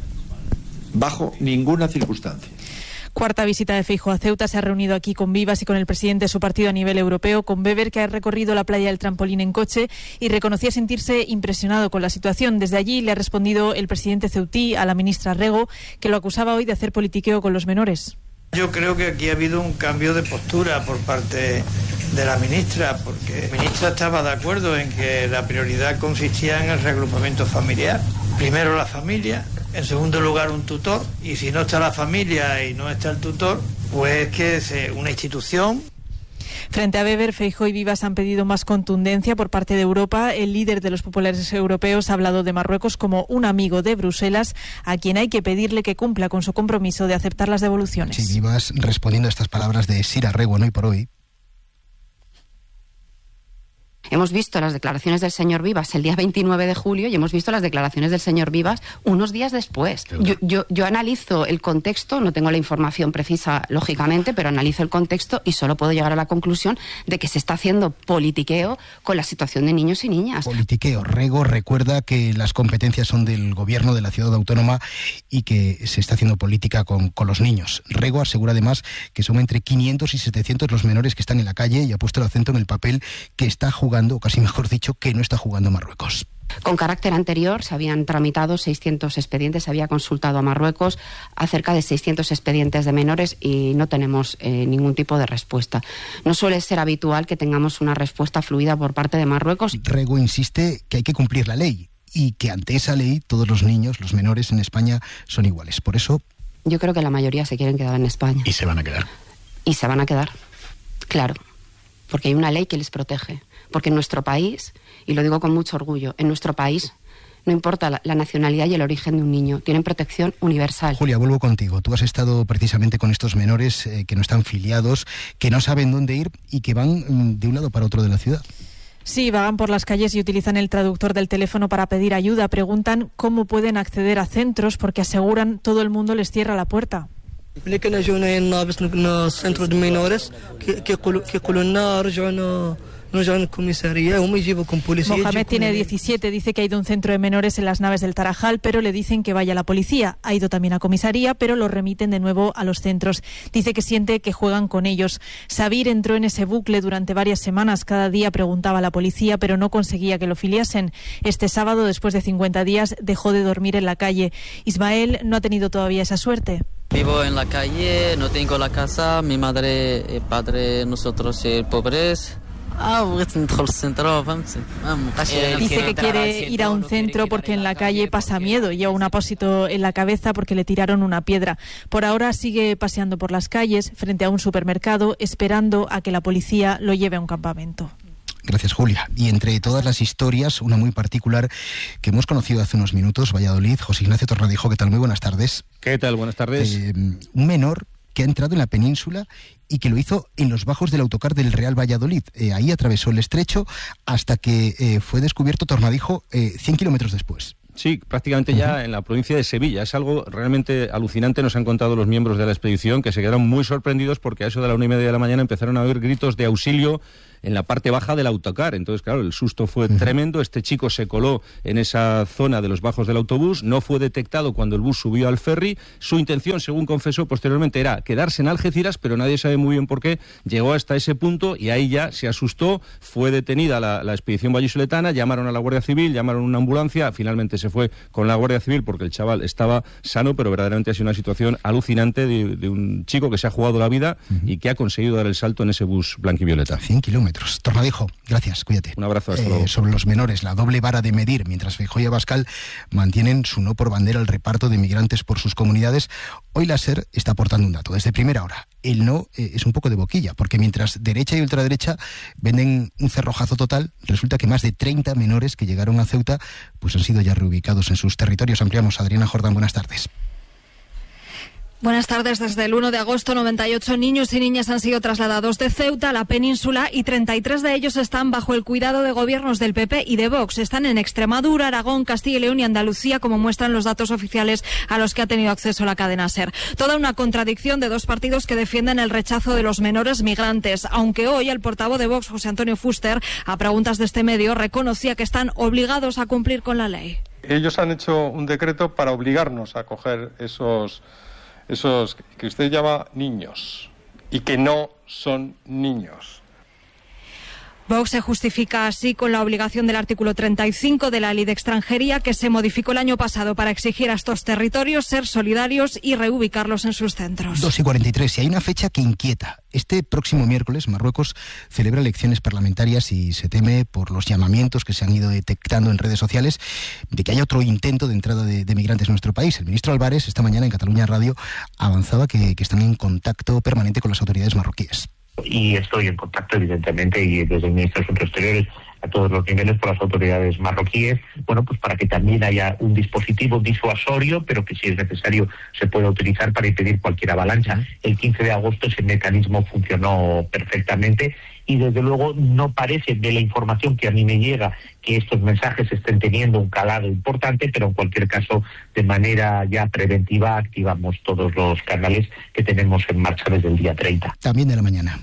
Speaker 14: bajo ninguna circunstancia.
Speaker 13: Cuarta visita de Feijóo a Ceuta. Se ha reunido aquí con Vivas y con el presidente de su partido a nivel europeo, con Weber, que ha recorrido la playa del Trampolín en coche y reconocía sentirse impresionado con la situación. Desde allí le ha respondido el presidente ceutí a la ministra Rego, que lo acusaba hoy de hacer politiqueo con los menores.
Speaker 15: Yo creo que aquí ha habido un cambio de postura por parte de la ministra, porque la ministra estaba de acuerdo en que la prioridad consistía en el reagrupamiento familiar. Primero la familia, en segundo lugar un tutor, y si no está la familia y no está el tutor, pues que es una institución.
Speaker 13: Frente a Weber, Feijóo y Vivas han pedido más contundencia por parte de Europa. El líder de los populares europeos ha hablado de Marruecos como un amigo de Bruselas, a quien hay que pedirle que cumpla con su compromiso de aceptar las devoluciones.
Speaker 25: Sí, Vivas respondiendo a estas palabras de Sira Rego, no hoy por hoy.
Speaker 16: Hemos visto las declaraciones del señor Vivas el día veintinueve de julio y hemos visto las declaraciones del señor Vivas unos días después. Yo, yo, yo analizo el contexto, no tengo la información precisa, lógicamente, pero analizo el contexto y solo puedo llegar a la conclusión de que se está haciendo politiqueo con la situación de niños y niñas.
Speaker 25: Politiqueo. Rego recuerda que las competencias son del gobierno de la ciudad autónoma y que se está haciendo política con, con los niños. Rego asegura además que son entre quinientos y setecientos los menores que están en la calle y ha puesto el acento en el papel que está jugando, o casi mejor dicho, que no está jugando Marruecos.
Speaker 16: Con carácter anterior se habían tramitado seiscientos expedientes, se había consultado a Marruecos acerca de seiscientos expedientes de menores y no tenemos eh, ningún tipo de respuesta. No suele ser habitual que tengamos una respuesta fluida por parte de Marruecos.
Speaker 25: Rego insiste que hay que cumplir la ley y que ante esa ley todos los niños, los menores en España son iguales. Por eso...
Speaker 16: Yo creo que la mayoría se quieren quedar en España.
Speaker 25: Y se van a quedar.
Speaker 16: Y se van a quedar, claro, porque hay una ley que les protege. Porque en nuestro país, y lo digo con mucho orgullo, en nuestro país no importa la, la nacionalidad y el origen de un niño, tienen protección universal.
Speaker 25: Julia, vuelvo contigo. Tú has estado precisamente con estos menores eh, que no están filiados, que no saben dónde ir y que van mm, de un lado para otro de la ciudad.
Speaker 13: Sí, vagan por las calles y utilizan el traductor del teléfono para pedir ayuda. Preguntan cómo pueden acceder a centros porque aseguran todo el mundo les cierra la puerta.
Speaker 27: centro de menores que
Speaker 13: Mohamed tiene diecisiete, dice que ha ido a un centro de menores en las naves del Tarajal, pero le dicen que vaya a la policía. Ha ido también a comisaría, pero lo remiten de nuevo a los centros. Dice que siente que juegan con ellos. Sabir entró en ese bucle durante varias semanas. Cada día preguntaba a la policía, pero no conseguía que lo filiasen. Este sábado, después de cincuenta días, dejó de dormir en la calle. Ismael no ha tenido todavía esa suerte.
Speaker 27: Mi vivo en la calle, no tengo la casa, mi madre y padre, nosotros eh, pobres.
Speaker 13: Dice que quiere ir a un centro porque en la calle pasa miedo, lleva un apósito en la cabeza porque le tiraron una piedra. Por ahora sigue paseando por las calles frente a un supermercado esperando a que la policía lo lleve a un campamento.
Speaker 25: Gracias, Julia. Y entre todas las historias, una muy particular que hemos conocido hace unos minutos, Valladolid. José Ignacio Tornadijo, ¿qué tal? Muy buenas tardes.
Speaker 17: ¿Qué tal? Buenas tardes.
Speaker 25: Eh, un menor que ha entrado en la península y que lo hizo en los bajos del autocar del Real Valladolid. Eh, ahí atravesó el estrecho hasta que eh, fue descubierto, Tornadijo, eh, cien kilómetros después.
Speaker 17: Sí, prácticamente ya uh-huh. en la provincia de Sevilla. Es algo realmente alucinante, nos han contado los miembros de la expedición, que se quedaron muy sorprendidos porque a eso de la una y media de la mañana empezaron a oír gritos de auxilio en la parte baja del autocar. Entonces, claro, el susto fue uh-huh. tremendo. Este chico se coló en esa zona de los bajos del autobús, no fue detectado cuando el bus subió al ferry. Su intención, según confesó posteriormente, era quedarse en Algeciras, pero nadie sabe muy bien por qué. Llegó hasta ese punto y ahí ya se asustó, fue detenida la, la expedición vallisoletana, llamaron a la Guardia Civil, llamaron a una ambulancia, finalmente se fue con la Guardia Civil porque el chaval estaba sano, pero verdaderamente ha sido una situación alucinante de, de un chico que se ha jugado la vida uh-huh. y que ha conseguido dar el salto en ese bus blanquivioleta.
Speaker 25: cien kilómetros. Tornadijo, gracias, cuídate.
Speaker 17: Un abrazo, hasta
Speaker 25: eh,
Speaker 17: luego.
Speaker 25: Sobre los menores, la doble vara de medir, mientras Feijóo y Abascal mantienen su no por bandera el reparto de migrantes por sus comunidades, hoy la SER está aportando un dato. Desde primera hora, el no eh, es un poco de boquilla, porque mientras derecha y ultraderecha venden un cerrojazo total, resulta que más de treinta menores que llegaron a Ceuta pues han sido ya reubicados en sus territorios. Ampliamos. Adriana Jordán, buenas tardes.
Speaker 18: Buenas tardes. Desde el uno de agosto, noventa y ocho niños y niñas han sido trasladados de Ceuta a la península y treinta y tres de ellos están bajo el cuidado de gobiernos del P P y de Vox. Están en Extremadura, Aragón, Castilla y León y Andalucía, como muestran los datos oficiales a los que ha tenido acceso la cadena SER. Toda una contradicción de dos partidos que defienden el rechazo de los menores migrantes, aunque hoy el portavoz de Vox, José Antonio Fuster, a preguntas de este medio, reconocía que están obligados a cumplir con la ley.
Speaker 19: Ellos han hecho un decreto para obligarnos a acoger esos... esos que usted llama niños y que no son niños.
Speaker 18: Vox se justifica así con la obligación del artículo treinta y cinco de la Ley de Extranjería, que se modificó el año pasado para exigir a estos territorios ser solidarios y reubicarlos en sus centros.
Speaker 25: dos y cuarenta y tres, y hay una fecha que inquieta. Este próximo miércoles Marruecos celebra elecciones parlamentarias y se teme, por los llamamientos que se han ido detectando en redes sociales, de que haya otro intento de entrada de, de migrantes en nuestro país. El ministro Álvarez esta mañana en Cataluña Radio avanzaba que, que están en contacto permanente con las autoridades marroquíes.
Speaker 20: Y estoy en contacto, evidentemente, y desde el Ministerio de Asuntos Exteriores a todos los niveles por las autoridades marroquíes, bueno, pues para que también haya un dispositivo disuasorio, pero que si es necesario se pueda utilizar para impedir cualquier avalancha. El quince de agosto ese mecanismo funcionó perfectamente y desde luego no parece, de la información que a mí me llega, que estos mensajes estén teniendo un calado importante, pero en cualquier caso, de manera ya preventiva, activamos todos los canales que tenemos en marcha desde el día treinta.
Speaker 25: También de la mañana.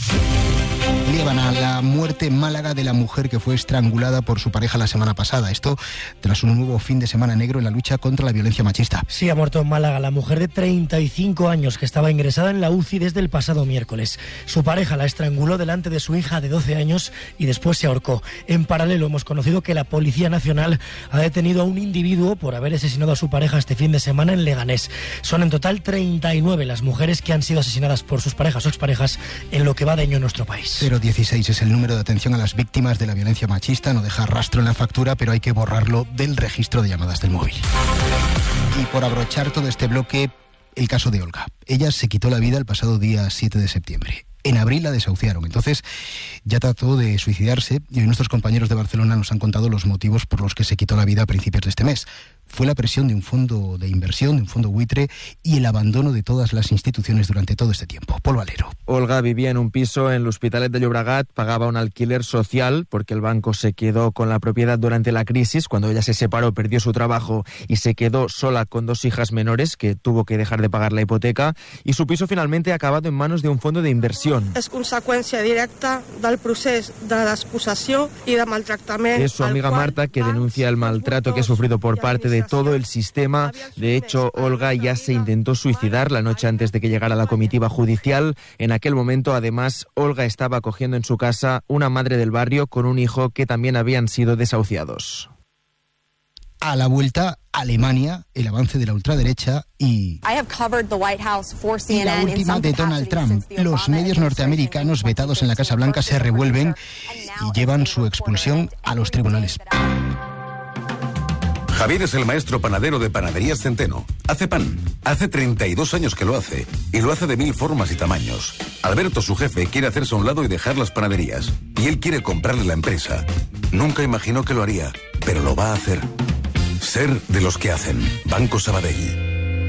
Speaker 25: Líbana, la muerte en Málaga de la mujer que fue estrangulada por su pareja la semana pasada. Esto tras un nuevo fin de semana negro en la lucha contra la violencia machista.
Speaker 21: Sí, ha muerto en Málaga la mujer de treinta y cinco años que estaba ingresada en la U C I desde el pasado miércoles. Su pareja la estranguló delante de su hija de doce años y después se ahorcó. En paralelo hemos conocido que la Policía Nacional ha detenido a un individuo por haber asesinado a su pareja este fin de semana en Leganés. Son en total treinta y nueve las mujeres que han sido asesinadas por sus parejas o exparejas en lo que va de año en nuestro país.
Speaker 25: cero dieciséis es el número de atención a las víctimas de la violencia machista. No deja rastro en la factura, pero hay que borrarlo del registro de llamadas del móvil. Y por abrochar todo este bloque, el caso de Olga. Ella se quitó la vida el pasado día siete de septiembre. En abril la desahuciaron, entonces ya trató de suicidarse y hoy nuestros compañeros de Barcelona nos han contado los motivos por los que se quitó la vida a principios de este mes. Fue la presión de un fondo de inversión, de un fondo buitre y el abandono de todas las instituciones durante todo este tiempo. Pol Valero.
Speaker 22: Olga vivía en un piso en l'Hospitalet de Llobregat, pagaba un alquiler social porque el banco se quedó con la propiedad durante la crisis. Cuando ella se separó, perdió su trabajo y se quedó sola con dos hijas menores que tuvo que dejar de pagar la hipoteca, y su piso finalmente ha acabado en manos de un fondo de inversión.
Speaker 23: És conseqüència directa del procés de despossessió i de maltractament.
Speaker 22: Es su amiga Marta que denuncia el maltrato que ha sufrido por parte de todo el sistema. De hecho, Olga ya se intentó suicidar la noche antes de que llegara la comitiva judicial. En aquel momento, además, Olga estaba acogiendo en su casa una madre del barrio con un hijo que también habían sido desahuciados.
Speaker 25: A la vuelta, Alemania, el avance de la ultraderecha y... y la última de Donald Trump. Los medios norteamericanos vetados en la Casa Blanca se revuelven y llevan su expulsión a los tribunales.
Speaker 1: Javier es el maestro panadero de Panaderías Centeno. Hace pan. Hace treinta y dos años que lo hace. Y lo hace de mil formas y tamaños. Alberto, su jefe, quiere hacerse a un lado y dejar las panaderías. Y él quiere comprarle la empresa. Nunca imaginó que lo haría, pero lo va a hacer. Ser de los que hacen. Banco Sabadell.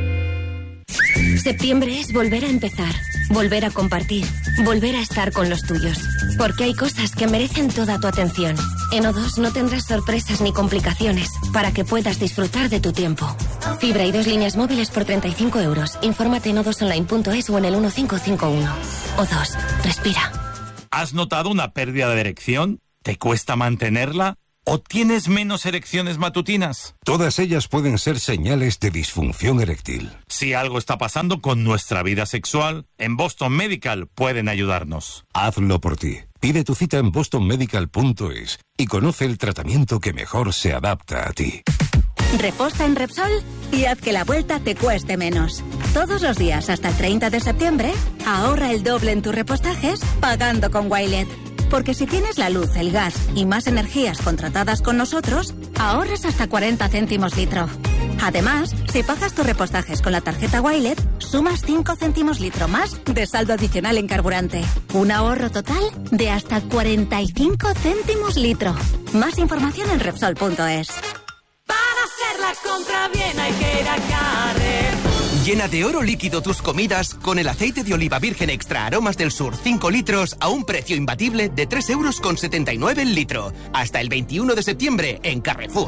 Speaker 5: Septiembre es volver a empezar, volver a compartir, volver a estar con los tuyos. Porque hay cosas que merecen toda tu atención. En O dos no tendrás sorpresas ni complicaciones para que puedas disfrutar de tu tiempo. Fibra y dos líneas móviles por treinta y cinco euros. Infórmate en o dos online punto es o en el uno cinco cinco uno. O dos, respira.
Speaker 6: ¿Has notado una pérdida de erección? ¿Te cuesta mantenerla? ¿O tienes menos erecciones matutinas?
Speaker 1: Todas ellas pueden ser señales de disfunción eréctil.
Speaker 6: Si algo está pasando con nuestra vida sexual, en Boston Medical pueden ayudarnos.
Speaker 1: Hazlo por ti. Pide tu cita en boston medical punto es y conoce el tratamiento que mejor se adapta a ti.
Speaker 9: Reposta en Repsol y haz que la vuelta te cueste menos. Todos los días hasta el treinta de septiembre, ahorra el doble en tus repostajes pagando con Wilet. Porque si tienes la luz, el gas y más energías contratadas con nosotros, ahorras hasta cuarenta céntimos litro. Además, si pagas tus repostajes con la tarjeta Wilet, sumas cinco céntimos litro más de saldo adicional en carburante. Un ahorro total de hasta cuarenta y cinco céntimos litro. Más información en Repsol punto es.
Speaker 10: Para hacer la compra bien hay que ir a Carrefour.
Speaker 24: Llena de oro líquido tus comidas con el aceite de oliva virgen extra aromas del sur cinco litros a un precio imbatible de tres euros con setenta y nueve el litro. Hasta el veintiuno de septiembre en Carrefour.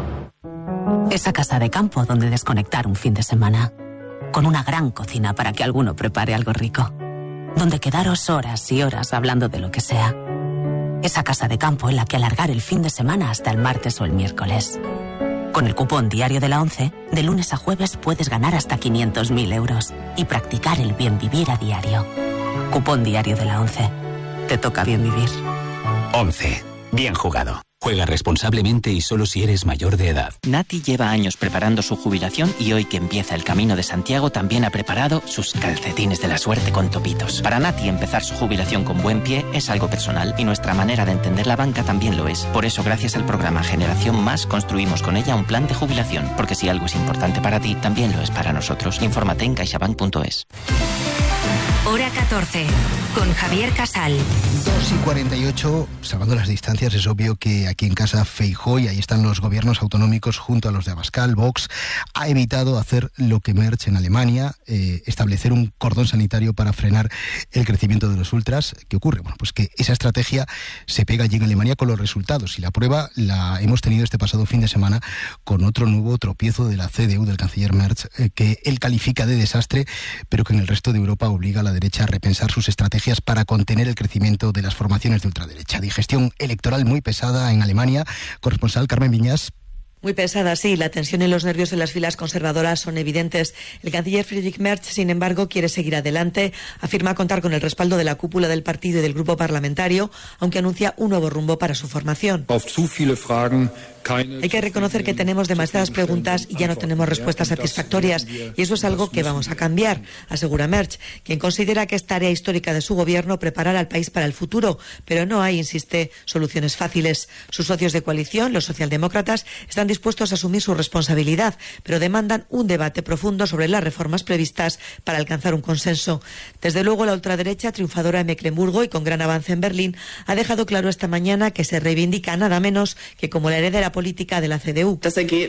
Speaker 26: Esa casa de campo donde desconectar un fin de semana. Con una gran cocina para que alguno prepare algo rico. Donde quedaros horas y horas hablando de lo que sea. Esa casa de campo en la que alargar el fin de semana hasta el martes o el miércoles. Con el cupón diario de la ONCE, de lunes a jueves puedes ganar hasta quinientos mil euros y practicar el bien vivir a diario. Cupón diario de la ONCE. Te toca bien vivir.
Speaker 28: ONCE. Bien jugado. Juega responsablemente y solo si eres mayor de edad.
Speaker 29: Nati lleva años preparando su jubilación y hoy que empieza el Camino de Santiago también ha preparado sus calcetines de la suerte con topitos. Para Nati empezar su jubilación con buen pie es algo personal y nuestra manera de entender la banca también lo es. Por eso gracias al programa Generación Más construimos con ella un plan de jubilación. Porque si algo es importante para ti, también lo es para nosotros. Infórmate en caixabank punto es.
Speaker 9: Hora catorce, con Javier Casal.
Speaker 25: dos y cuarenta y ocho, salvando las distancias, es obvio que aquí en casa Feijóo, y ahí están los gobiernos autonómicos junto a los de Abascal, Vox, ha evitado hacer lo que Merz en Alemania, eh, establecer un cordón sanitario para frenar el crecimiento de los ultras. ¿Qué ocurre? Bueno, pues que esa estrategia se pega allí en Alemania con los resultados, y la prueba la hemos tenido este pasado fin de semana con otro nuevo tropiezo de la C D U, del canciller Merz, eh, que él califica de desastre, pero que en el resto de Europa obliga a la derecha a repensar sus estrategias para contener el crecimiento de las formaciones de ultraderecha. Digestión electoral muy pesada en Alemania. Corresponsal Carmen Viñas.
Speaker 30: Muy pesada, sí. La tensión y los nervios en las filas conservadoras son evidentes. El canciller Friedrich Merz, sin embargo, quiere seguir adelante. Afirma contar con el respaldo de la cúpula del partido y del grupo parlamentario, aunque anuncia un nuevo rumbo para su formación. Hay que reconocer que tenemos demasiadas preguntas y ya no tenemos respuestas satisfactorias, y eso es algo que vamos a cambiar, asegura Merz, quien considera que es tarea histórica de su gobierno preparar al país para el futuro, pero no hay, insiste, soluciones fáciles. Sus socios de coalición, los socialdemócratas, están dispuestos a asumir su responsabilidad, pero demandan un debate profundo sobre las reformas previstas para alcanzar un consenso. Desde luego, la ultraderecha, triunfadora en Mecklemburgo y con gran avance en Berlín, ha dejado claro esta mañana que se reivindica nada menos que como la heredera política de la C D U.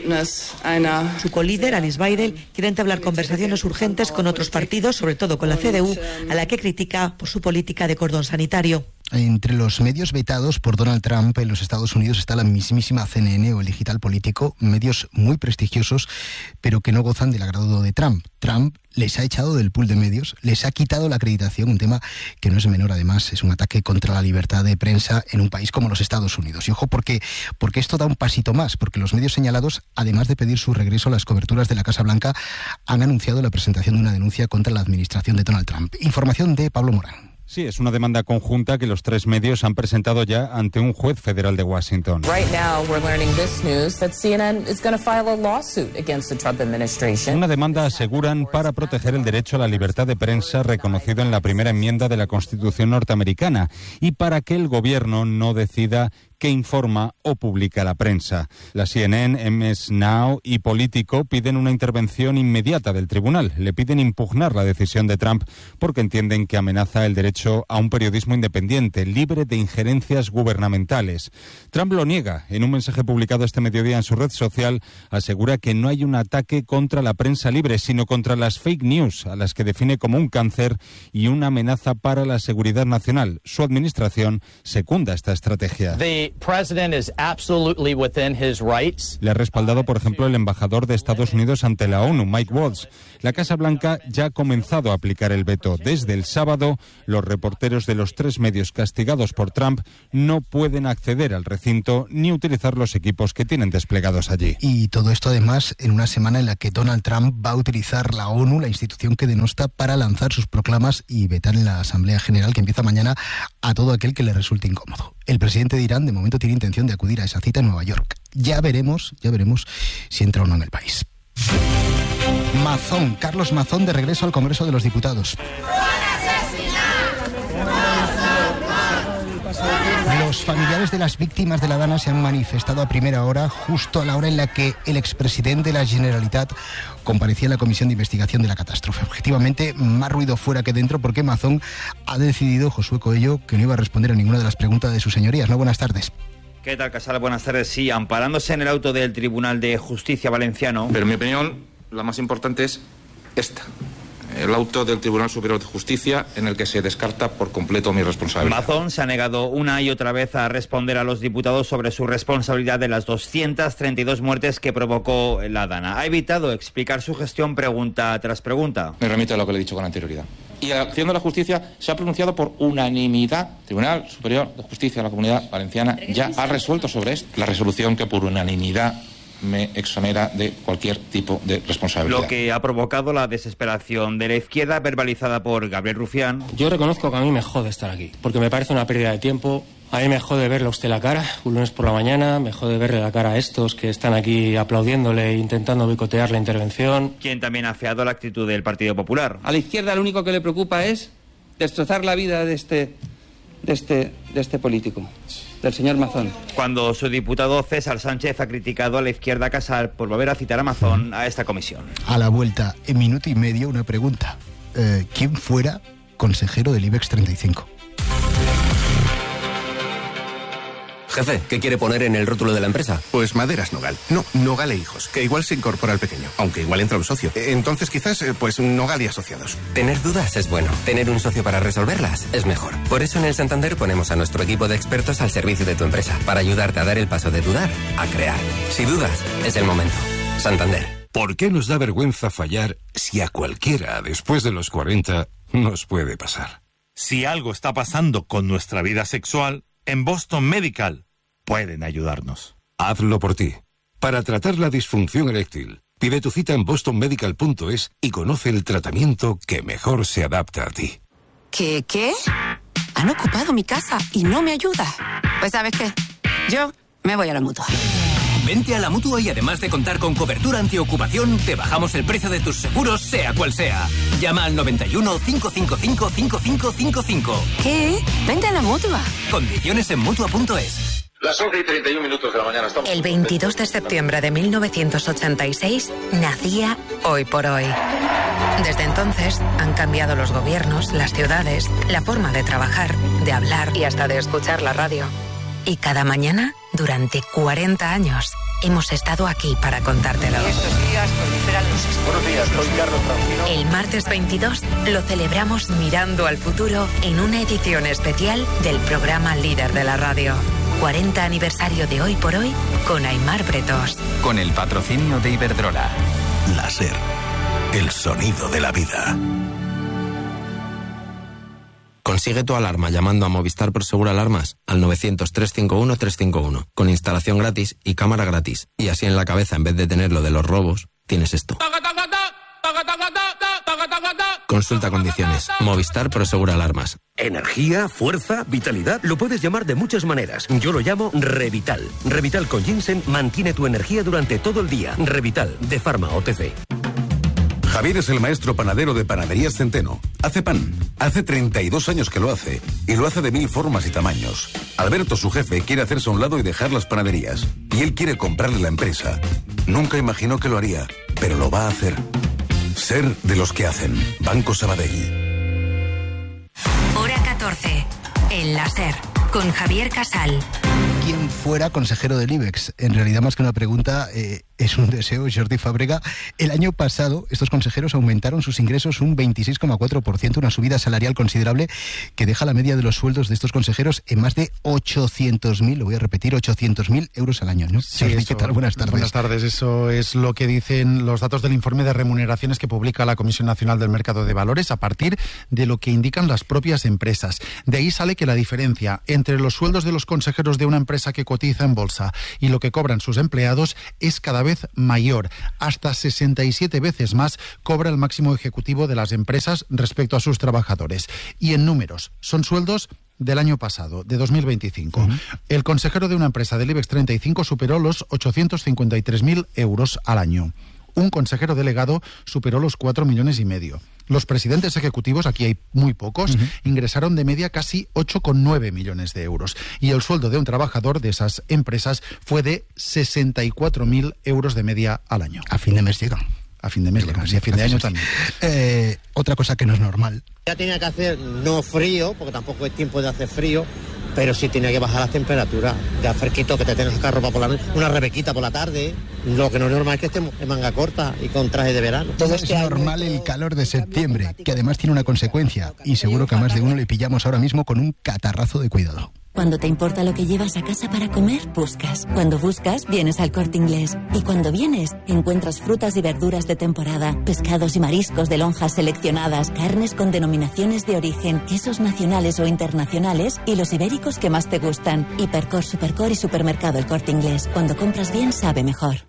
Speaker 30: Su colíder, Alice Weidel, quiere entablar conversaciones urgentes con otros partidos, sobre todo con la C D U, a la que critica por su política de cordón sanitario.
Speaker 25: Entre los medios vetados por Donald Trump en los Estados Unidos está la mismísima C N N o el Digital Político, medios muy prestigiosos, pero que no gozan del agrado de Trump. Trump les ha echado del pool de medios, les ha quitado la acreditación, un tema que no es menor, además, es un ataque contra la libertad de prensa en un país como los Estados Unidos. Y ojo, porque, porque esto da un pasito más, porque los medios señalados, además de pedir su regreso a las coberturas de la Casa Blanca, han anunciado la presentación de una denuncia contra la administración de Donald Trump. Información de Pablo Morán.
Speaker 2: Sí, es una demanda conjunta que los tres medios han presentado ya ante un juez federal de Washington. Una demanda, aseguran, para proteger el derecho a la libertad de prensa reconocido en la primera enmienda de la Constitución norteamericana y para que el gobierno no decida que informa o publica la prensa. La C N N, M S Now y Político piden una intervención inmediata del tribunal. Le piden impugnar la decisión de Trump porque entienden que amenaza el derecho a un periodismo independiente, libre de injerencias gubernamentales. Trump lo niega. En un mensaje publicado este mediodía en su red social, asegura que no hay un ataque contra la prensa libre, sino contra las fake news, a las que define como un cáncer y una amenaza para la seguridad nacional. Su administración secunda esta estrategia.
Speaker 3: The president is absolutely within his rights.
Speaker 2: Le ha respaldado, por ejemplo, el embajador de Estados Unidos ante la ONU, Mike Waltz. La Casa Blanca ya ha comenzado a aplicar el veto. Desde el sábado, los reporteros de los tres medios castigados por Trump no pueden acceder al recinto ni utilizar los equipos que tienen desplegados allí.
Speaker 25: Y todo esto, además, en una semana en la que Donald Trump va a utilizar la ONU, la institución que denosta, para lanzar sus proclamas y vetar en la Asamblea General, que empieza mañana, a todo aquel que le resulte incómodo. El presidente de Irán, de momento, tiene intención de acudir a esa cita en Nueva York. Ya veremos, ya veremos si entra o no en el país. Mazón, Carlos Mazón, de regreso al Congreso de los Diputados. Los familiares de las víctimas de la Dana se han manifestado a primera hora, justo a la hora en la que el expresidente de la Generalitat comparecía en la comisión de investigación de la catástrofe. Objetivamente, más ruido fuera que dentro, porque Mazón ha decidido, Josué Coello, que no iba a responder a ninguna de las preguntas de sus señorías. ¿No? Buenas tardes.
Speaker 4: ¿Qué tal, Casal? Buenas tardes. Sí, amparándose en el auto del Tribunal de Justicia valenciano.
Speaker 7: Pero en mi opinión, la más importante es esta. El auto del Tribunal Superior de Justicia en el que se descarta por completo mi responsabilidad.
Speaker 4: Mazón se ha negado una y otra vez a responder a los diputados sobre su responsabilidad de las doscientas treinta y dos muertes que provocó la Dana. Ha evitado explicar su gestión pregunta tras pregunta.
Speaker 7: Me remito a lo que le he dicho con anterioridad. Y la acción de la justicia se ha pronunciado por unanimidad. El Tribunal Superior de Justicia de la Comunidad Valenciana ya ha resuelto sobre esto. La resolución que por unanimidad me exonera de cualquier tipo de responsabilidad.
Speaker 4: Lo que ha provocado la desesperación de la izquierda, verbalizada por Gabriel Rufián.
Speaker 8: Yo reconozco que a mí me jode estar aquí, porque me parece una pérdida de tiempo. A mí me jode verle a usted la cara, un lunes por la mañana, me jode verle la cara a estos que están aquí aplaudiéndole e intentando boicotear la intervención.
Speaker 4: Quien también ha afeado la actitud del Partido Popular.
Speaker 11: A la izquierda lo único que le preocupa es destrozar la vida de este, de este, de este político, del señor Mazón.
Speaker 4: Cuando su diputado César Sánchez ha criticado a la izquierda Casal por volver a citar a Mazón a esta comisión.
Speaker 25: A la vuelta, en minuto y medio, una pregunta. Eh, ¿Quién fuera consejero del IBEX treinta y cinco?
Speaker 12: Jefe, ¿qué quiere poner en el rótulo de la empresa?
Speaker 14: Pues Maderas Nogal. No, Nogal e Hijos, que igual se incorpora al pequeño, aunque igual entra un socio. Entonces quizás, pues Nogal y Asociados.
Speaker 12: Tener dudas es bueno. Tener un socio para resolverlas es mejor. Por eso en el Santander ponemos a nuestro equipo de expertos al servicio de tu empresa, para ayudarte a dar el paso de dudar a crear. Si dudas, es el momento. Santander.
Speaker 15: ¿Por qué nos da vergüenza fallar si a cualquiera después de los cuarenta nos puede pasar?
Speaker 6: Si algo está pasando con nuestra vida sexual, en Boston Medical pueden ayudarnos.
Speaker 15: Hazlo por ti. Para tratar la disfunción eréctil, pide tu cita en boston medical punto es y conoce el tratamiento que mejor se adapta a ti.
Speaker 16: ¿Qué? ¿Qué? Han ocupado mi casa y no me ayuda. Pues ¿sabes qué? Yo me voy a la Mutua.
Speaker 24: Vente a la Mutua y además de contar con cobertura antiocupación, te bajamos el precio de tus seguros, sea cual sea. Llama al noventa y uno, cinco cinco cinco, cinco cinco cinco cinco.
Speaker 16: ¿Qué? Vente a la Mutua.
Speaker 24: Condiciones en Mutua punto es.
Speaker 31: Las once y treinta y un minutos de la mañana estamos...
Speaker 32: El veintidós de septiembre de mil novecientos ochenta y seis nacía Hoy por Hoy. Desde entonces han cambiado los gobiernos, las ciudades, la forma de trabajar, de hablar y hasta de escuchar la radio. Y cada mañana, durante cuarenta años, hemos estado aquí para contártelo.
Speaker 33: Estos días proliferan los...
Speaker 31: Buenos días, soy Carlos Traujino.
Speaker 32: El martes veintidós lo celebramos mirando al futuro en una edición especial del programa líder de la radio. cuarenta aniversario de Hoy por Hoy con Aimar Bretos.
Speaker 28: Con el patrocinio de Iberdrola. Láser. El sonido de la vida.
Speaker 12: Consigue tu alarma llamando a Movistar Prosegur Alarmas al novecientos, trescientos cincuenta y uno, trescientos cincuenta y uno, con instalación gratis y cámara gratis. Y así en la cabeza, en vez de tener lo de los robos, tienes esto. Consulta condiciones. Movistar Prosegura Alarmas.
Speaker 1: Energía, fuerza, vitalidad, lo puedes llamar de muchas maneras. Yo lo llamo Revital. Revital con ginseng mantiene tu energía durante todo el día. Revital, de Pharma O T C.
Speaker 15: Javier es el maestro panadero de Panaderías Centeno. Hace pan. Hace treinta y dos años que lo hace. Y lo hace de mil formas y tamaños. Alberto, su jefe, quiere hacerse a un lado y dejar las panaderías. Y él quiere comprarle la empresa. Nunca imaginó que lo haría, pero lo va a hacer. Ser de los que hacen. Banco Sabadell.
Speaker 32: Hora catorce. El láser. Con Javier Casal.
Speaker 25: ¿Quién fuera consejero del IBEX? En realidad, más que una pregunta, eh, es un deseo, Jordi Fàbrega. El año pasado, estos consejeros aumentaron sus ingresos un veintiséis coma cuatro por ciento, una subida salarial considerable que deja la media de los sueldos de estos consejeros en más de ochocientos mil, lo voy a repetir, ochocientos mil euros al año, ¿no?
Speaker 5: Sí,
Speaker 25: Jordi,
Speaker 5: eso,
Speaker 25: ¿qué tal? Buenas tardes.
Speaker 5: Buenas tardes, eso es lo que dicen los datos del informe de remuneraciones que publica la Comisión Nacional del Mercado de Valores a partir de lo que indican las propias empresas. De ahí sale que la diferencia entre los sueldos de los consejeros de una empresa que cotiza en bolsa y lo que cobran sus empleados es cada vez mayor. Hasta sesenta y siete veces más cobra el máximo ejecutivo de las empresas respecto a sus trabajadores. Y en números, son sueldos del año pasado, de dos mil veinticinco. Uh-huh. El consejero de una empresa del IBEX treinta y cinco superó los ochocientos cincuenta y tres mil euros al año. Un consejero delegado superó los cuatro millones y medio. Los presidentes ejecutivos, aquí hay muy pocos, uh-huh. ingresaron de media casi ocho coma nueve millones de euros. Y el sueldo de un trabajador de esas empresas fue de sesenta y cuatro mil euros de media al año.
Speaker 25: A fin de mes llega.
Speaker 5: A fin de mes llega, y a fin de año también.
Speaker 25: Eh, otra cosa que no es normal.
Speaker 10: Ya tenía que hacer no frío, porque tampoco es tiempo de hacer frío, pero sí tenía que bajar las temperaturas, ya fresquito, que te tengas que sacar ropa por la noche, una rebequita por la tarde. Lo que no es normal es que estemos en manga corta y con traje de verano.
Speaker 25: Todo es normal el calor de septiembre, que además tiene una consecuencia, y seguro que a más de uno le pillamos ahora mismo con un catarrazo de cuidado.
Speaker 9: Cuando te importa lo que llevas a casa para comer, buscas. Cuando buscas, vienes al Corte Inglés. Y cuando vienes, encuentras frutas y verduras de temporada, pescados y mariscos de lonjas seleccionadas, carnes con denominaciones de origen, quesos nacionales o internacionales y los ibéricos que más te gustan. Hipercor, Supercor y Supermercado El Corte Inglés. Cuando compras bien, sabe mejor.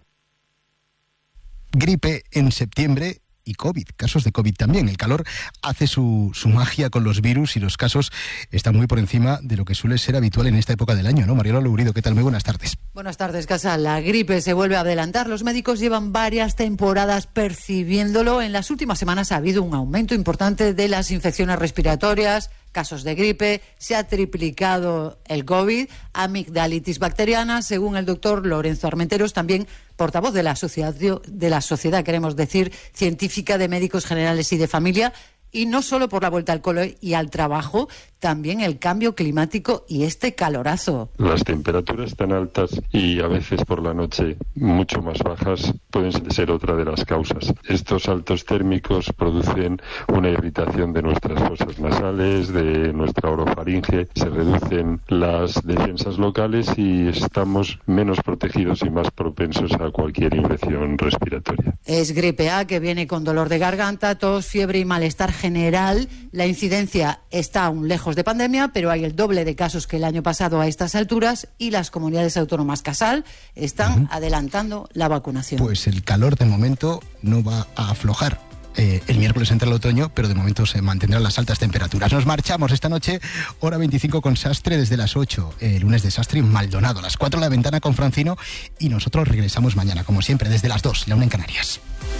Speaker 25: Gripe en septiembre y COVID, casos de COVID también. El calor hace su, su magia con los virus y los casos están muy por encima de lo que suele ser habitual en esta época del año, ¿no? Mariola Lourido, ¿qué tal? Muy buenas tardes.
Speaker 13: Buenas tardes, Casal. La gripe se vuelve a adelantar. Los médicos llevan varias temporadas percibiéndolo. En las últimas semanas ha habido un aumento importante de las infecciones respiratorias, casos de gripe, se ha triplicado el COVID, amigdalitis bacteriana, según el doctor Lorenzo Armenteros, también portavoz de la sociedad, de la sociedad, queremos decir, científica de médicos generales y de familia. Y no solo por la vuelta al cole y al trabajo, también el cambio climático y este calorazo.
Speaker 17: Las temperaturas tan altas y a veces por la noche mucho más bajas pueden ser otra de las causas. Estos altos térmicos producen una irritación de nuestras fosas nasales, de nuestra orofaringe, se reducen las defensas locales y estamos menos protegidos y más propensos a cualquier infección respiratoria.
Speaker 13: Es gripe A, que viene con dolor de garganta, tos, fiebre y malestar general. La incidencia está aún lejos de pandemia, pero hay el doble de casos que el año pasado a estas alturas y las comunidades autónomas, Casal, están uh-huh. adelantando la vacunación.
Speaker 25: Pues el calor de momento no va a aflojar. Eh, el miércoles entra el otoño, pero de momento se mantendrán las altas temperaturas. Nos marchamos esta noche, hora veinticinco con Sastre desde las ocho. El eh, lunes de Sastre en Maldonado, a las cuatro La Ventana con Francino, y nosotros regresamos mañana, como siempre, desde las dos, la una en Canarias.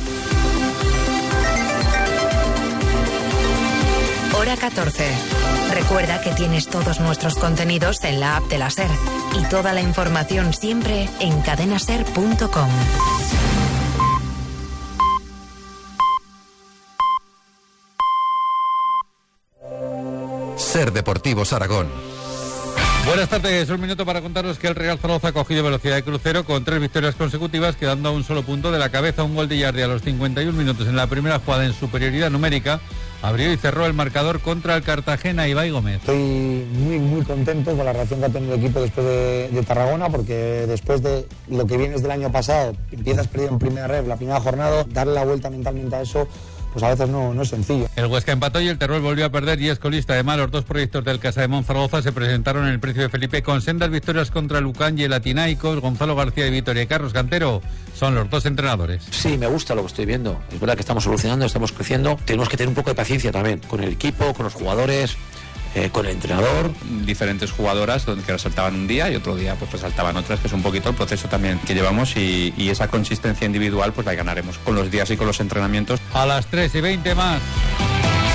Speaker 32: Hora catorce. Recuerda que tienes todos nuestros contenidos en la app de la SER y toda la información siempre en cadena ser punto com.
Speaker 15: SER Deportivos Aragón.
Speaker 18: Buenas tardes, un minuto para contaros que el Real Zaragoza ha cogido velocidad de crucero con tres victorias consecutivas, quedando a un solo punto de la cabeza. Un gol de Yardi a los cincuenta y un minutos en la primera jugada en superioridad numérica abrió y cerró el marcador contra el Cartagena. Ibai Gómez.
Speaker 19: Estoy muy muy contento con la reacción que ha tenido el equipo después de, de Tarragona, porque después de lo que vienes del año pasado, empiezas perdido en primera red, la primera jornada, darle la vuelta mentalmente a eso pues a veces no, no es sencillo.
Speaker 18: El Huesca empató y el Teruel volvió a perder y es colista. Además, los dos proyectos del Casa de Monzaragoza se presentaron en el Príncipe Felipe con sendas victorias contra Lucán y el Atinaicos. Gonzalo García de Vitoria y Carlos Cantero son los dos entrenadores.
Speaker 2: Sí, me gusta lo que estoy viendo. Es verdad que estamos evolucionando, estamos creciendo. Tenemos que tener un poco de paciencia también con el equipo, con los jugadores, eh, con el entrenador.
Speaker 3: Diferentes jugadoras donde que resaltaban un día y otro día pues resaltaban otras, que es un poquito el proceso también que llevamos y, y esa consistencia individual pues la ganaremos con los días y con los entrenamientos.
Speaker 18: A las tres y veinte más.